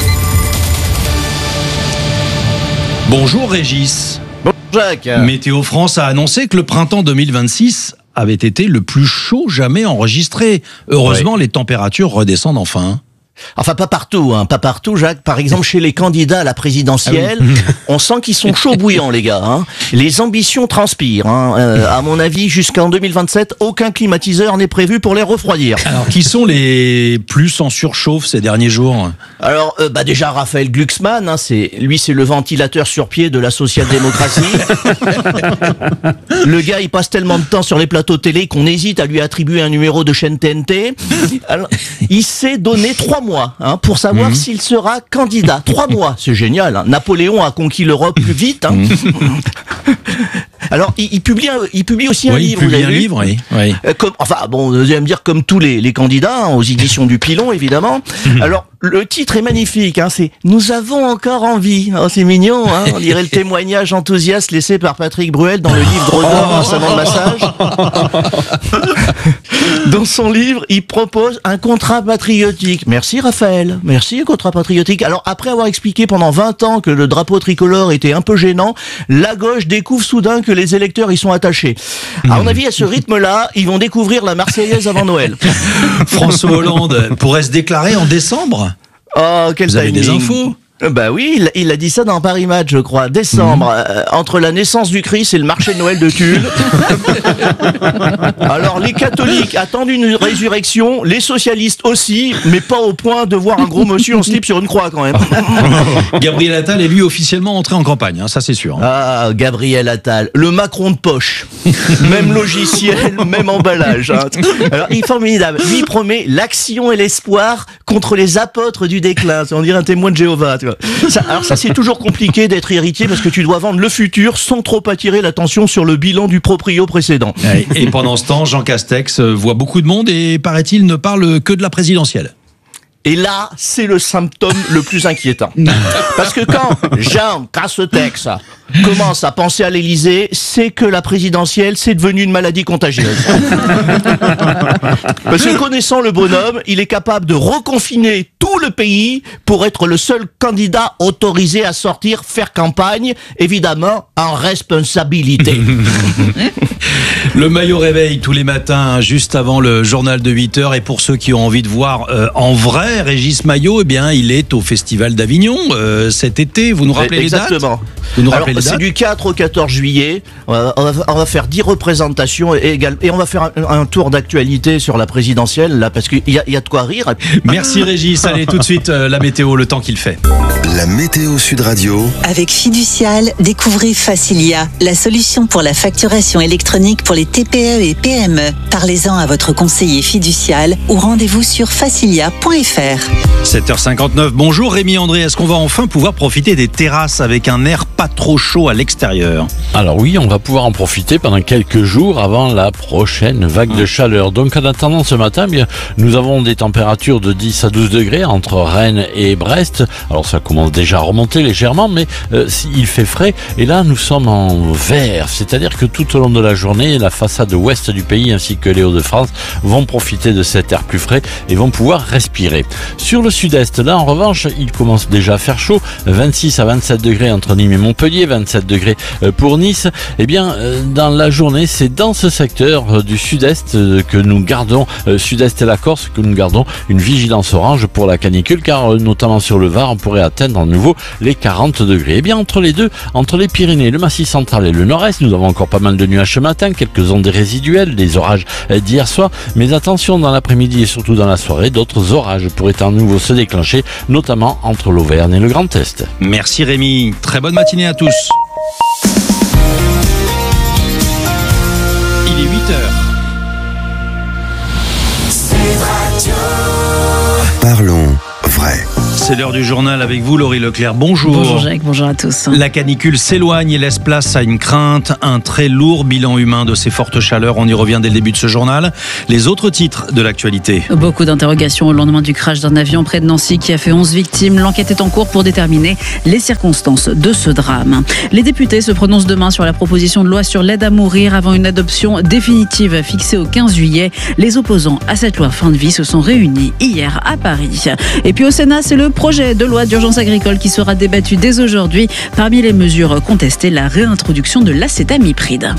Bonjour Régis. Bonjour Jacques. Météo France a annoncé que le printemps deux mille vingt-six avait été le plus chaud jamais enregistré. Heureusement, ouais. Les températures redescendent enfin. Enfin, pas partout, hein, pas partout, Jacques. Par exemple, chez les candidats à la présidentielle, ah oui. On sent qu'ils sont chauds bouillants, les gars. Hein. Les ambitions transpirent. Hein. Euh, à mon avis, jusqu'en deux mille vingt-sept, aucun climatiseur n'est prévu pour les refroidir. Alors, qui sont les plus en surchauffe ces derniers jours? Alors, euh, bah déjà, Raphaël Glucksmann, hein, c'est, lui, c'est le ventilateur sur pied de la social-démocratie. Le gars, il passe tellement de temps sur les plateaux télé qu'on hésite à lui attribuer un numéro de chaîne T N T. Alors, il s'est donné trois mois. Hein, pour savoir mmh. s'il sera candidat. Trois mois, c'est génial. Hein. Napoléon a conquis l'Europe plus vite. Hein. Mmh. Alors, il, il, publie, il publie aussi un oui, livre. Il publie un livre, oui. oui. Euh, comme, enfin, bon, vous allez me dire comme tous les, les candidats, hein, aux éditions du Pilon, évidemment. Mmh. Alors, le titre est magnifique. Hein, c'est « Nous avons encore envie oh, ». C'est mignon. Hein, on dirait le témoignage enthousiaste laissé par Patrick Bruel dans le livre Drodor en salon de massage. Dans son livre, il propose un contrat patriotique. Merci Raphaël. Merci, contrat patriotique. Alors, après avoir expliqué pendant vingt ans que le drapeau tricolore était un peu gênant, la gauche découvre soudain que les électeurs y sont attachés. À mon avis, à ce rythme-là, ils vont découvrir la Marseillaise avant Noël. François Hollande pourrait se déclarer en décembre. Oh, quel Vous timing. avez des infos? Bah oui, il, il a dit ça dans Paris Match, je crois. Décembre, mmh. euh, entre la naissance du Christ et le marché de Noël de Tulle. Alors, les catholiques attendent une résurrection, les socialistes aussi, mais pas au point de voir un gros monsieur en slip sur une croix quand même. Gabriel Attal est lui officiellement entré en campagne, hein, ça c'est sûr. Ah, Gabriel Attal, le Macron de poche. Même logiciel, même emballage. Hein. Alors, il est formidable. Lui, il promet l'action et l'espoir contre les apôtres du déclin. On dirait un témoin de Jéhovah, tu vois. Ça, alors ça, c'est toujours compliqué d'être héritier parce que tu dois vendre le futur sans trop attirer l'attention sur le bilan du proprio précédent. Et pendant ce temps, Jean Castex voit beaucoup de monde et, paraît-il, ne parle que de la présidentielle. Et là, c'est le symptôme le plus inquiétant. Parce que quand Jean Castex commence à penser à l'Élysée, c'est que la présidentielle, c'est devenu une maladie contagieuse. Parce que connaissant le bonhomme, il est capable de reconfiner tout le pays pour être le seul candidat autorisé à sortir faire campagne, évidemment en responsabilité. Le maillot réveil tous les matins, juste avant le journal de huit heures. Et pour ceux qui ont envie de voir euh, en vrai Régis Maillot, eh bien, il est au Festival d'Avignon euh, cet été. Vous nous rappelez Exactement. les dates Vous nous rappelez C'est du quatre au quatorze juillet. On va, on va, on va faire dix représentations et, et on va faire un, un tour d'actualité sur la présidentielle, là, parce qu'il y a, il y a de quoi rire. Merci Régis. Allez, tout de suite, euh, la météo, le temps qu'il fait. La météo Sud Radio. Avec Fiducial, découvrez Facilia, la solution pour la facturation électronique pour les T P E et P M E. Parlez-en à votre conseiller fiducial ou rendez-vous sur facilia point f r. sept heures cinquante-neuf, bonjour Rémi André, est-ce qu'on va enfin pouvoir profiter des terrasses avec un air pas trop chaud à l'extérieur? Alors oui, on va pouvoir en profiter pendant quelques jours avant la prochaine vague de chaleur. Donc en attendant ce matin, bien, nous avons des températures de dix à douze degrés entre Rennes et Brest. Alors ça commence déjà à remonter légèrement, mais euh, il fait frais. Et là, nous sommes en vert, c'est-à-dire que tout au long de la journée, la façade ouest du pays ainsi que les Hauts-de-France vont profiter de cet air plus frais et vont pouvoir respirer. Sur le sud-est, là en revanche, il commence déjà à faire chaud, vingt-six à vingt-sept degrés entre Nîmes et Montpellier, vingt-sept degrés pour Nice. Eh bien, dans la journée, c'est dans ce secteur du sud-est que nous gardons, sud-est et la Corse, que nous gardons une vigilance orange pour la canicule, car notamment sur le Var, on pourrait atteindre à nouveau les quarante degrés. Eh bien, entre les deux, entre les Pyrénées, le Massif central et le Nord-Est, nous avons encore pas mal de nuages ce matin, quelques ondes résiduelles, des orages d'hier soir, mais attention, dans l'après-midi et surtout dans la soirée, d'autres orages pourraient à nouveau se déclencher, notamment entre l'Auvergne et le Grand Est. Merci Rémi, très bonne matinée à tous. Il est huit heures. Parlons vrai. C'est l'heure du journal avec vous, Laurie Leclerc. Bonjour. Bonjour Jacques, bonjour à tous. La canicule s'éloigne et laisse place à une crainte, un très lourd bilan humain de ces fortes chaleurs. On y revient dès le début de ce journal. Les autres titres de l'actualité. Beaucoup d'interrogations au lendemain du crash d'un avion près de Nancy qui a fait onze victimes. L'enquête est en cours pour déterminer les circonstances de ce drame. Les députés se prononcent demain sur la proposition de loi sur l'aide à mourir avant une adoption définitive fixée au quinze juillet. Les opposants à cette loi fin de vie se sont réunis hier à Paris. Et puis au Sénat, c'est le projet de loi d'urgence agricole qui sera débattu dès aujourd'hui. Parmi les mesures contestées, la réintroduction de l'acétamipride.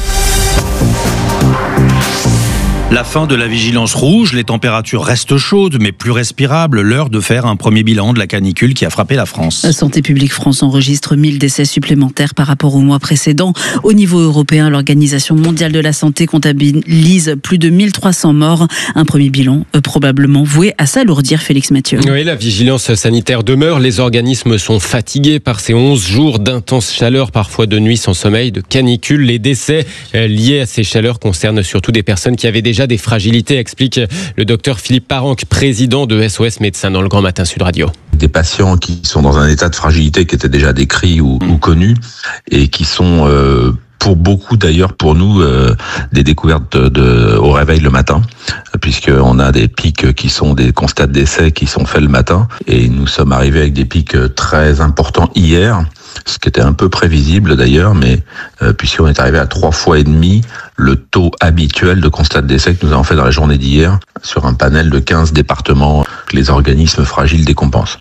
La fin de la vigilance rouge, les températures restent chaudes mais plus respirables. L'heure de faire un premier bilan de la canicule qui a frappé la France. Santé publique France enregistre mille décès supplémentaires par rapport au mois précédent. Au niveau européen, l'Organisation mondiale de la santé comptabilise plus de mille trois cents morts. Un premier bilan euh, probablement voué à s'alourdir, Félix Mathieu. Oui, la vigilance sanitaire demeure. Les organismes sont fatigués par ces onze jours d'intense chaleur, parfois de nuit sans sommeil, de canicule. Les décès euh, liés à ces chaleurs concernent surtout des personnes qui avaient déjà des fragilités, explique le docteur Philippe Paranque, président de S O S Médecins dans le Grand Matin Sud Radio. Des patients qui sont dans un état de fragilité qui était déjà décrit ou, ou connu et qui sont euh, pour beaucoup d'ailleurs, pour nous, euh, des découvertes de, de, au réveil le matin, puisqu'on a des pics qui sont des constats de décès qui sont faits le matin, et nous sommes arrivés avec des pics très importants hier, ce qui était un peu prévisible d'ailleurs, mais euh, puisqu'on est arrivé à trois fois et demi le taux habituel de constat de décès que nous avons fait dans la journée d'hier, sur un panel de quinze départements que les organismes fragiles décompensent.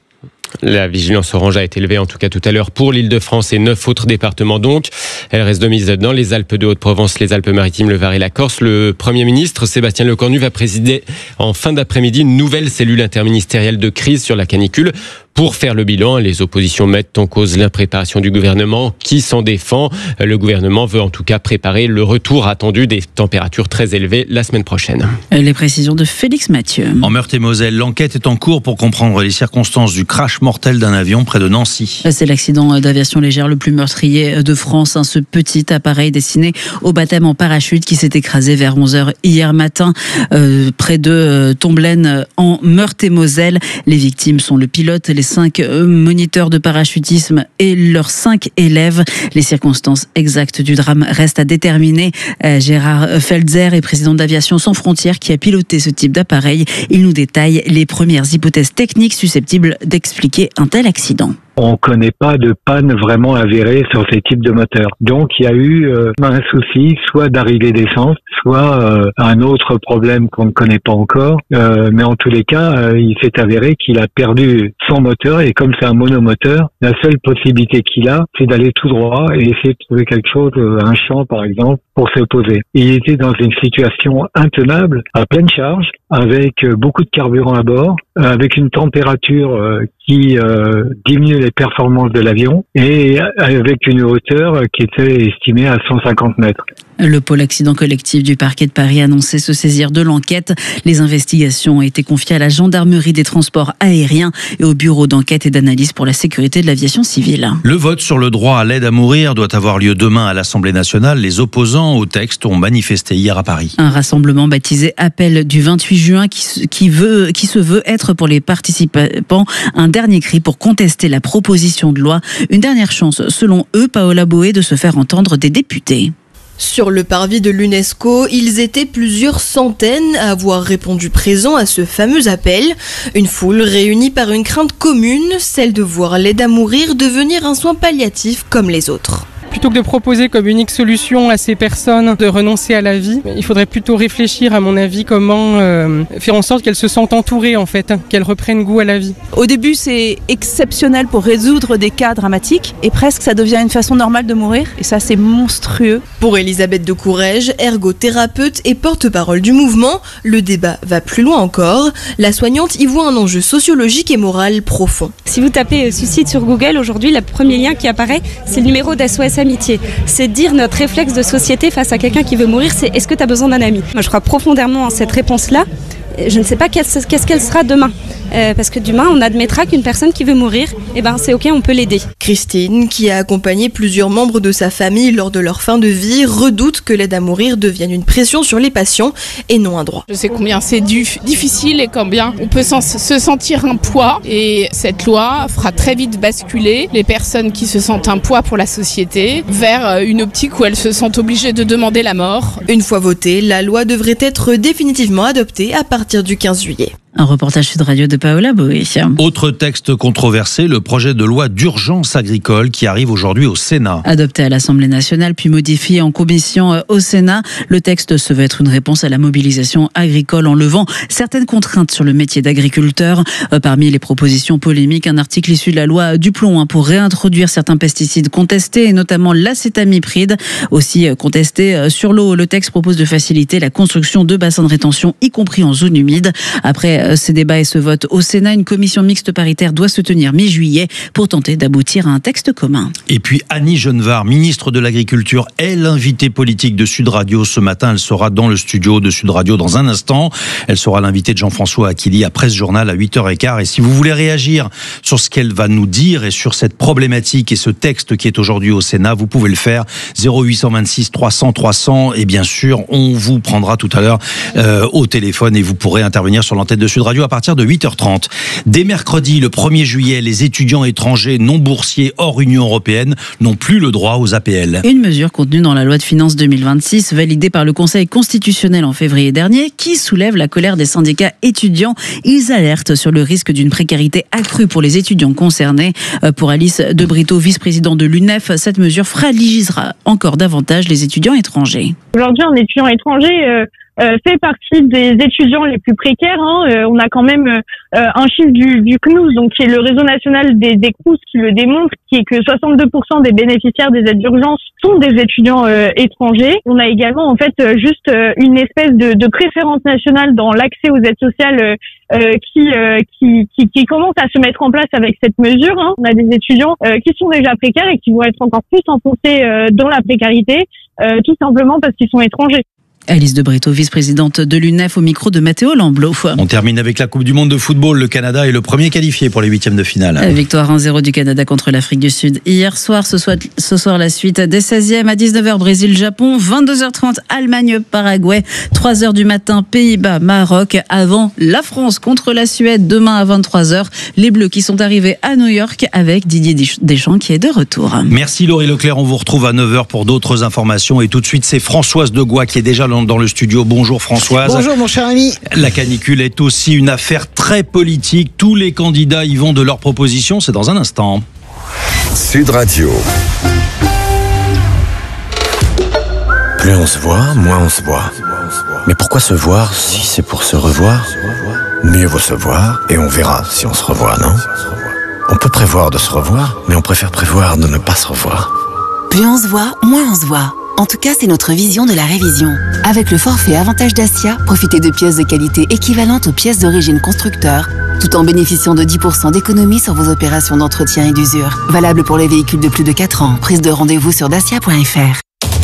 La vigilance orange a été levée en tout cas tout à l'heure pour l'Île-de-France et neuf autres départements donc. Elle reste de mise dans les Alpes de Haute-Provence, les Alpes-Maritimes, le Var et la Corse. Le Premier ministre Sébastien Lecornu va présider en fin d'après-midi une nouvelle cellule interministérielle de crise sur la canicule. Pour faire le bilan, les oppositions mettent en cause l'impréparation du gouvernement qui s'en défend. Le gouvernement veut en tout cas préparer le retour attendu des températures très élevées la semaine prochaine. Les précisions de Félix Mathieu. En Meurthe-et-Moselle, l'enquête est en cours pour comprendre les circonstances du crash mortel d'un avion près de Nancy. C'est l'accident d'aviation légère le plus meurtrier de France. Ce petit appareil destiné au baptême en parachute qui s'est écrasé vers onze heures hier matin euh, près de Tomblaine en Meurthe-et-Moselle. Les victimes sont le pilote, les cinq moniteurs de parachutisme et leurs cinq élèves. Les circonstances exactes du drame restent à déterminer. Euh, Gérard Felzer est président d'Aviation Sans Frontières qui a piloté ce type d'appareil. Il nous détaille les premières hypothèses techniques susceptibles d'expliquer un tel accident. On ne connaît pas de panne vraiment avérée sur ces types de moteurs. Donc il y a eu euh, un souci, soit d'arrivée d'essence, soit euh, un autre problème qu'on ne connaît pas encore. Euh, mais en tous les cas, euh, il s'est avéré qu'il a perdu son moteur et comme c'est un monomoteur, la seule possibilité qu'il a, c'est d'aller tout droit et essayer de trouver quelque chose, euh, un champ par exemple, pour se poser. Il était dans une situation intenable, à pleine charge, avec beaucoup de carburant à bord, avec une température euh, qui euh, diminue les performances de l'avion et avec une hauteur qui était estimée à cent cinquante mètres. Le pôle accident collectif du parquet de Paris a annoncé se saisir de l'enquête. Les investigations ont été confiées à la gendarmerie des transports aériens et au bureau d'enquête et d'analyse pour la sécurité de l'aviation civile. Le vote sur le droit à l'aide à mourir doit avoir lieu demain à l'Assemblée nationale. Les opposants au texte ont manifesté hier à Paris. Un rassemblement baptisé Appel du vingt-huit juin qui, qui, veut, qui se veut être pour les participants un dernier cri pour contester la proposition de loi. Une dernière chance, selon eux, Paola Boé, de se faire entendre des députés. Sur le parvis de l'UNESCO, ils étaient plusieurs centaines à avoir répondu présent à ce fameux appel. Une foule réunie par une crainte commune, celle de voir l'aide à mourir devenir un soin palliatif comme les autres. Plutôt que de proposer comme unique solution à ces personnes de renoncer à la vie, il faudrait plutôt réfléchir, à mon avis, comment euh, faire en sorte qu'elles se sentent entourées, en fait, hein, qu'elles reprennent goût à la vie. Au début, c'est exceptionnel pour résoudre des cas dramatiques et presque ça devient une façon normale de mourir et ça, c'est monstrueux. Pour Elisabeth de Courrèges, ergothérapeute et porte-parole du mouvement, le débat va plus loin encore. La soignante y voit un enjeu sociologique et moral profond. Si vous tapez suicide sur Google, aujourd'hui, le premier lien qui apparaît, c'est le numéro d'S O S Amitié. C'est dire notre réflexe de société face à quelqu'un qui veut mourir, c'est est-ce que tu as besoin d'un ami ? Moi je crois profondément en cette réponse-là. Je ne sais pas qu'est-ce qu'elle sera demain. Euh, parce que demain, on admettra qu'une personne qui veut mourir, eh ben, c'est ok, on peut l'aider. Christine, qui a accompagné plusieurs membres de sa famille lors de leur fin de vie, redoute que l'aide à mourir devienne une pression sur les patients et non un droit. Je sais combien c'est difficile et combien on peut se sentir un poids. Et cette loi fera très vite basculer les personnes qui se sentent un poids pour la société vers une optique où elles se sentent obligées de demander la mort. Une fois votée, la loi devrait être définitivement adoptée à partir du quinze juillet. Un reportage Sud Radio de Paola Boé. Autre texte controversé, le projet de loi d'urgence agricole qui arrive aujourd'hui au Sénat. Adopté à l'Assemblée nationale puis modifié en commission au Sénat, le texte se veut être une réponse à la mobilisation agricole en levant certaines contraintes sur le métier d'agriculteur. Parmi les propositions polémiques, un article issu de la loi Duplon pour réintroduire certains pesticides contestés et notamment l'acétamipride. Aussi contesté sur l'eau, le texte propose de faciliter la construction de bassins de rétention, y compris en zone humide. Après ces débats et ce vote au Sénat, une commission mixte paritaire doit se tenir mi-juillet pour tenter d'aboutir à un texte commun. Et puis Annie Genevard, ministre de l'Agriculture, est l'invitée politique de Sud Radio ce matin. Elle sera dans le studio de Sud Radio dans un instant. Elle sera l'invitée de Jean-François Aquili à Presse Journal à huit heures quinze. Et si vous voulez réagir sur ce qu'elle va nous dire et sur cette problématique et ce texte qui est aujourd'hui au Sénat, vous pouvez le faire. zéro huit cent vingt-six trois cents trois cents. Et bien sûr, on vous prendra tout à l'heure euh, au téléphone et vous pourrez intervenir sur l'antenne de Sud Radio à partir de huit heures trente. Dès mercredi, le premier juillet, les étudiants étrangers non boursiers hors Union européenne n'ont plus le droit aux A P L. Une mesure contenue dans la loi de finances deux mille vingt-six, validée par le Conseil constitutionnel en février dernier, qui soulève la colère des syndicats étudiants. Ils alertent sur le risque d'une précarité accrue pour les étudiants concernés. Pour Alice de Brito, vice-présidente de l'U N E F, cette mesure fragilisera encore davantage les étudiants étrangers. Aujourd'hui, un étudiant étranger euh, euh, fait partie des étudiants les plus précaires. Hein. Euh, on a quand même euh, un chiffre du, du C N U S, donc qui est le réseau national des, des C R O U S, qui le démontre, qui est que soixante-deux pour cent des bénéficiaires des aides d'urgence sont des étudiants euh, étrangers. On a également en fait euh, juste euh, une espèce de, de préférence nationale dans l'accès aux aides sociales euh, euh, qui, euh, qui, qui qui commence à se mettre en place avec cette mesure. Hein. On a des étudiants euh, qui sont déjà précaires et qui vont être encore plus enfoncés euh, dans la précarité, euh, tout simplement parce qu'ils sont étrangers. Alice de Brito, vice-présidente de l'U N E F, au micro de Mathéo Lamblot. On termine avec la Coupe du Monde de football. Le Canada est le premier qualifié pour les huitièmes de finale. Victoire un zéro du Canada contre l'Afrique du Sud hier soir. Ce soir, ce soir la suite des seizièmes à dix-neuf heures Brésil-Japon, vingt-deux heures trente Allemagne-Paraguay, trois heures du matin Pays-Bas-Maroc, avant la France contre la Suède demain à vingt-trois heures. Les Bleus qui sont arrivés à New York avec Didier Deschamps qui est de retour. Merci Laurie Leclerc, on vous retrouve à neuf heures pour d'autres informations et tout de suite c'est Françoise Degois qui est déjà dans le studio. Bonjour Françoise. Bonjour mon cher ami. La canicule est aussi une affaire très politique. Tous les candidats y vont de leurs propositions. C'est dans un instant. Sud Radio. Plus on se voit, moins on se voit. Mais pourquoi se voir si c'est pour se revoir? Mieux vaut se voir et on verra si on se revoit, non? On peut prévoir de se revoir, mais on préfère prévoir de ne pas se revoir. Plus on se voit, moins on se voit. En tout cas, c'est notre vision de la révision. Avec le forfait Avantage Dacia, profitez de pièces de qualité équivalentes aux pièces d'origine constructeur tout en bénéficiant de dix pour cent d'économie sur vos opérations d'entretien et d'usure. Valable pour les véhicules de plus de quatre ans. Prise de rendez-vous sur dacia point f r.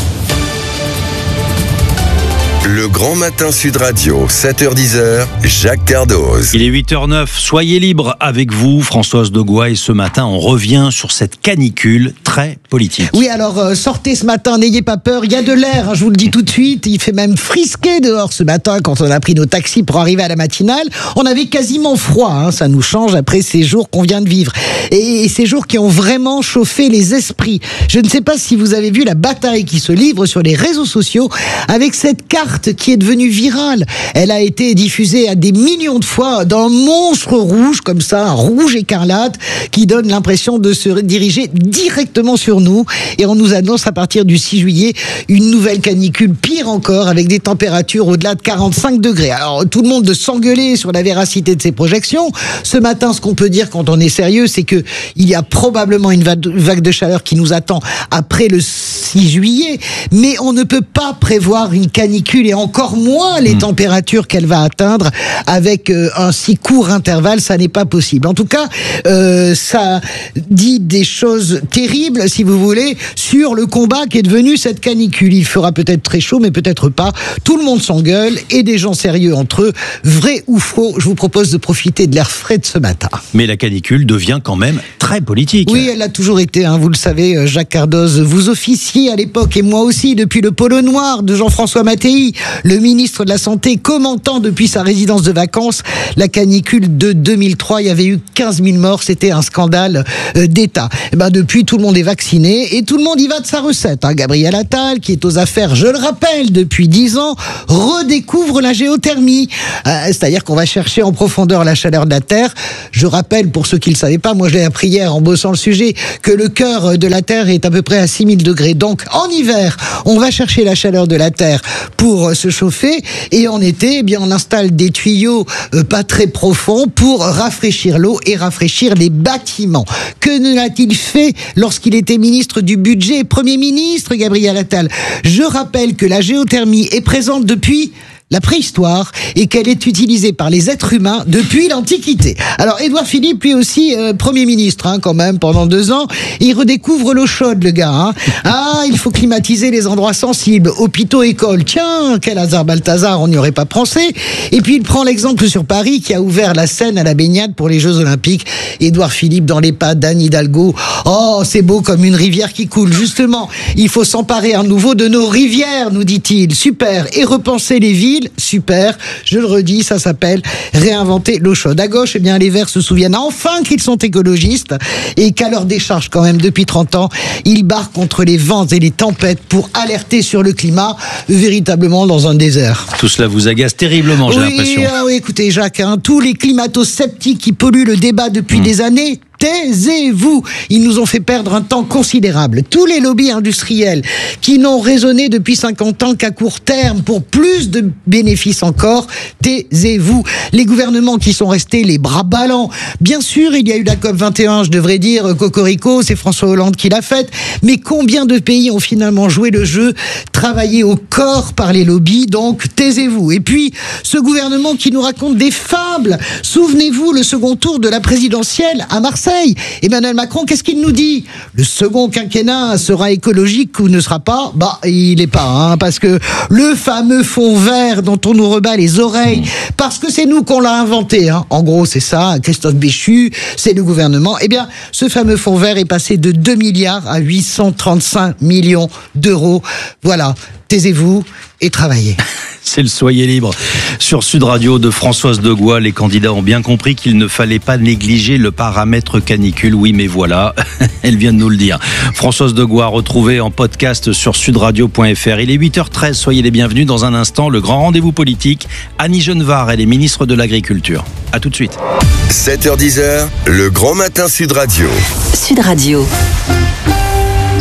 Le Grand Matin Sud Radio, sept heures dix, Jacques Cardoz. Il est huit heures neuf, soyez libre avec vous, Françoise Degois, et ce matin, on revient sur cette canicule très politique. Oui, alors euh, sortez ce matin, n'ayez pas peur, il y a de l'air, hein, je vous le dis tout de suite, il fait même frisquer dehors ce matin quand on a pris nos taxis pour arriver à la matinale. On avait quasiment froid, hein, ça nous change après ces jours qu'on vient de vivre. Et, et ces jours qui ont vraiment chauffé les esprits. Je ne sais pas si vous avez vu la bataille qui se livre sur les réseaux sociaux avec cette carte qui est devenue virale. Elle a été diffusée à des millions de fois d'un monstre rouge, comme ça, un rouge écarlate, qui donne l'impression de se diriger directement sur nous. Et on nous annonce à partir du six juillet une nouvelle canicule, pire encore, avec des températures au-delà de quarante-cinq degrés. Alors, tout le monde de s'engueuler sur la véracité de ces projections. Ce matin, ce qu'on peut dire quand on est sérieux, c'est que il y a probablement une vague de chaleur qui nous attend après le six juillet, mais on ne peut pas prévoir une canicule et encore moins les mmh. températures qu'elle va atteindre avec euh, un si court intervalle, ça n'est pas possible. En tout cas, euh, ça dit des choses terribles, si vous voulez, sur le combat qui est devenu cette canicule. Il fera peut-être très chaud, mais peut-être pas. Tout le monde s'engueule et des gens sérieux entre eux. Vrai ou faux, je vous propose de profiter de l'air frais de ce matin. Mais la canicule devient quand même très politique. Oui, elle l'a toujours été, hein, vous le savez, Jacques Cardoz. Vous officiez à l'époque, et moi aussi, depuis le polo noir de Jean-François Mattei, le ministre de la Santé, commentant depuis sa résidence de vacances la canicule de deux mille trois. Il y avait eu quinze mille morts, c'était un scandale euh, d'État. Et ben depuis, tout le monde est vacciné et tout le monde y va de sa recette. Hein. Gabriel Attal, qui est aux affaires, je le rappelle, depuis dix ans, redécouvre la géothermie. Euh, c'est-à-dire qu'on va chercher en profondeur la chaleur de la Terre. Je rappelle, pour ceux qui ne le savaient pas, moi je l'ai appris hier en bossant le sujet, que le cœur de la Terre est à peu près à six mille degrés. Donc en hiver, on va chercher la chaleur de la Terre pour se chauffer, et en été, eh bien, on installe des tuyaux euh, pas très profonds pour rafraîchir l'eau et rafraîchir les bâtiments. Que n'a-t-il fait lorsqu'il était ministre du Budget, Premier ministre, Gabriel Attal? Je rappelle que la géothermie est présente depuis la préhistoire et qu'elle est utilisée par les êtres humains depuis l'Antiquité. Alors, Édouard Philippe, lui aussi, euh, Premier ministre, hein, quand même, pendant deux ans, il redécouvre l'eau chaude, le gars. Hein. Ah, il faut climatiser les endroits sensibles, hôpitaux, écoles. Tiens, quel hasard Balthazar, on n'y aurait pas pensé. Et puis, il prend l'exemple sur Paris, qui a ouvert la Seine à la baignade pour les Jeux Olympiques. Édouard Philippe dans les pas d'Anne Hidalgo. Oh, c'est beau comme une rivière qui coule. Justement, il faut s'emparer à nouveau de nos rivières, nous dit-il. Super. Et repenser les villes. Super, je le redis, ça s'appelle réinventer l'eau chaude. À gauche, eh bien, les Verts se souviennent enfin qu'ils sont écologistes et qu'à leur décharge, quand même, depuis trente ans, ils barrent contre les vents et les tempêtes pour alerter sur le climat, véritablement dans un désert. Tout cela vous agace terriblement, j'ai oui, l'impression. Ah oui, écoutez, Jacques, hein, tous les climato-sceptiques qui polluent le débat depuis mmh. des années, taisez-vous. Ils nous ont fait perdre un temps considérable. Tous les lobbies industriels qui n'ont raisonné depuis cinquante ans qu'à court terme pour plus de bénéfices encore, taisez-vous. Les gouvernements qui sont restés les bras ballants. Bien sûr, il y a eu la COP vingt et un, je devrais dire, Cocorico, c'est François Hollande qui l'a faite. Mais combien de pays ont finalement joué le jeu, travaillé au corps par les lobbies? Donc, taisez-vous. Et puis, ce gouvernement qui nous raconte des fables. Souvenez-vous, le second tour de la présidentielle à Marseille. Emmanuel Macron, qu'est-ce qu'il nous dit? Le second quinquennat sera écologique ou ne sera pas? Bah, il n'est pas, hein, parce que le fameux fonds vert dont on nous rebat les oreilles, parce que c'est nous qu'on l'a inventé, hein. En gros, c'est ça, Christophe Béchu, c'est le gouvernement. Eh bien, ce fameux fonds vert est passé de deux milliards à huit cent trente-cinq millions d'euros. Voilà, taisez-vous et travaillez. C'est le Soyez libre sur Sud Radio de Françoise Degois. Les candidats ont bien compris qu'il ne fallait pas négliger le paramètre canicule. Oui, mais voilà, elle vient de nous le dire. Françoise Degois, retrouvée en podcast sur sudradio point f r. Il est huit heures treize, soyez les bienvenus. Dans un instant, le grand rendez-vous politique. Annie Genevard, elle est ministre de l'Agriculture. A tout de suite. sept heures dix, le grand matin Sud Radio. Sud Radio.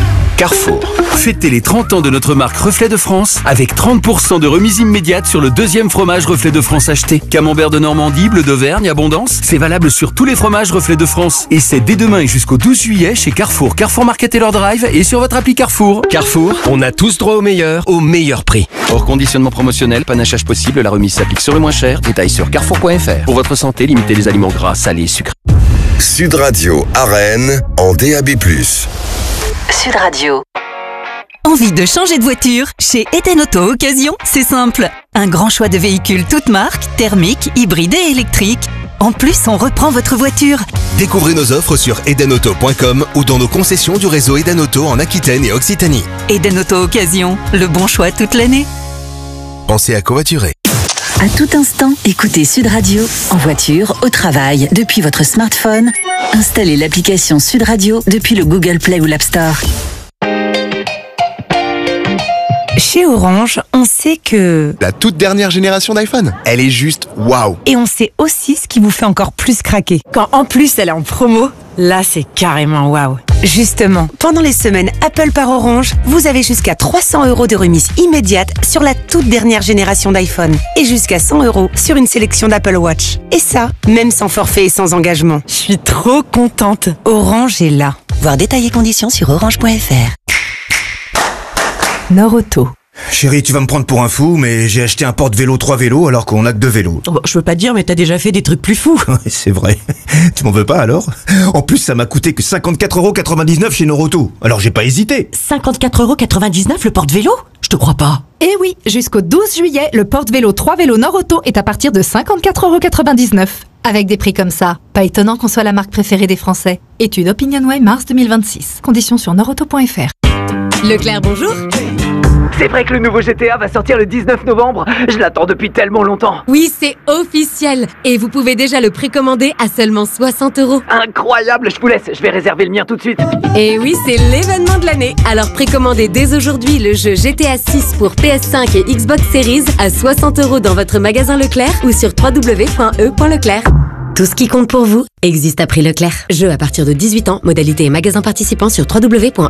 Carrefour. Fêtez les trente ans de notre marque Reflet de France avec trente pour cent de remise immédiate sur le deuxième fromage Reflet de France acheté. Camembert de Normandie, bleu d'Auvergne, Abondance, c'est valable sur tous les fromages Reflet de France. Et c'est dès demain et jusqu'au douze juillet chez Carrefour, Carrefour Market et leur Drive et sur votre appli Carrefour. Carrefour, on a tous droit au meilleur, au meilleur prix. Hors conditionnement promotionnel, panachage possible, la remise s'applique sur le moins cher. Détail sur carrefour point f r. Pour votre santé, limitez les aliments gras, salés, sucrés. Sud Radio à Rennes en D A B plus. Sud Radio. Envie de changer de voiture? Chez Eden Auto Occasion, c'est simple. Un grand choix de véhicules toutes marques, thermiques, hybrides et électriques. En plus, on reprend votre voiture. Découvrez nos offres sur eden auto point com ou dans nos concessions du réseau Eden Auto en Aquitaine et Occitanie. Eden Auto Occasion, le bon choix toute l'année. Pensez à covoiturer. À tout instant, écoutez Sud Radio, en voiture, au travail, depuis votre smartphone. Installez l'application Sud Radio depuis le Google Play ou l'App Store. Chez Orange, on sait que... La toute dernière génération d'iPhone, elle est juste waouh. Et on sait aussi ce qui vous fait encore plus craquer. Quand en plus elle est en promo, là c'est carrément waouh. Justement, pendant les semaines Apple par Orange, vous avez jusqu'à trois cents euros de remise immédiate sur la toute dernière génération d'iPhone. Et jusqu'à cent euros sur une sélection d'Apple Watch. Et ça, même sans forfait et sans engagement. Je suis trop contente. Orange est là. Voir détails et conditions sur orange point f r. Nord-Auto. Chérie, tu vas me prendre pour un fou, mais j'ai acheté un porte-vélo trois vélos alors qu'on a que deux vélos. Oh, je veux pas te dire, mais t'as déjà fait des trucs plus fous. C'est vrai. Tu m'en veux pas alors? En plus, ça m'a coûté que cinquante-quatre euros quatre-vingt-dix-neuf chez Nord-Auto. Alors j'ai pas hésité. cinquante-quatre euros quatre-vingt-dix-neuf le porte-vélo? Je te crois pas. Eh oui, jusqu'au douze juillet, le porte-vélo trois vélos Nord-Auto est à partir de cinquante-quatre euros quatre-vingt-dix-neuf. Avec des prix comme ça, pas étonnant qu'on soit la marque préférée des Français. Étude OpinionWay mars deux mille vingt-six. Conditions sur nord auto point f r. Leclerc, bonjour. C'est vrai que le nouveau G T A va sortir le dix-neuf novembre. Je l'attends depuis tellement longtemps. Oui, c'est officiel. Et vous pouvez déjà le précommander à seulement soixante euros. Incroyable, je vous laisse. Je vais réserver le mien tout de suite. Et oui, c'est l'événement de l'année. Alors précommandez dès aujourd'hui le jeu G T A six pour P S cinq et Xbox Series à soixante euros dans votre magasin Leclerc ou sur w w w point e point leclerc. Tout ce qui compte pour vous existe à prix Leclerc. Jeu à partir de dix-huit ans. Modalité et magasin participant sur w w w point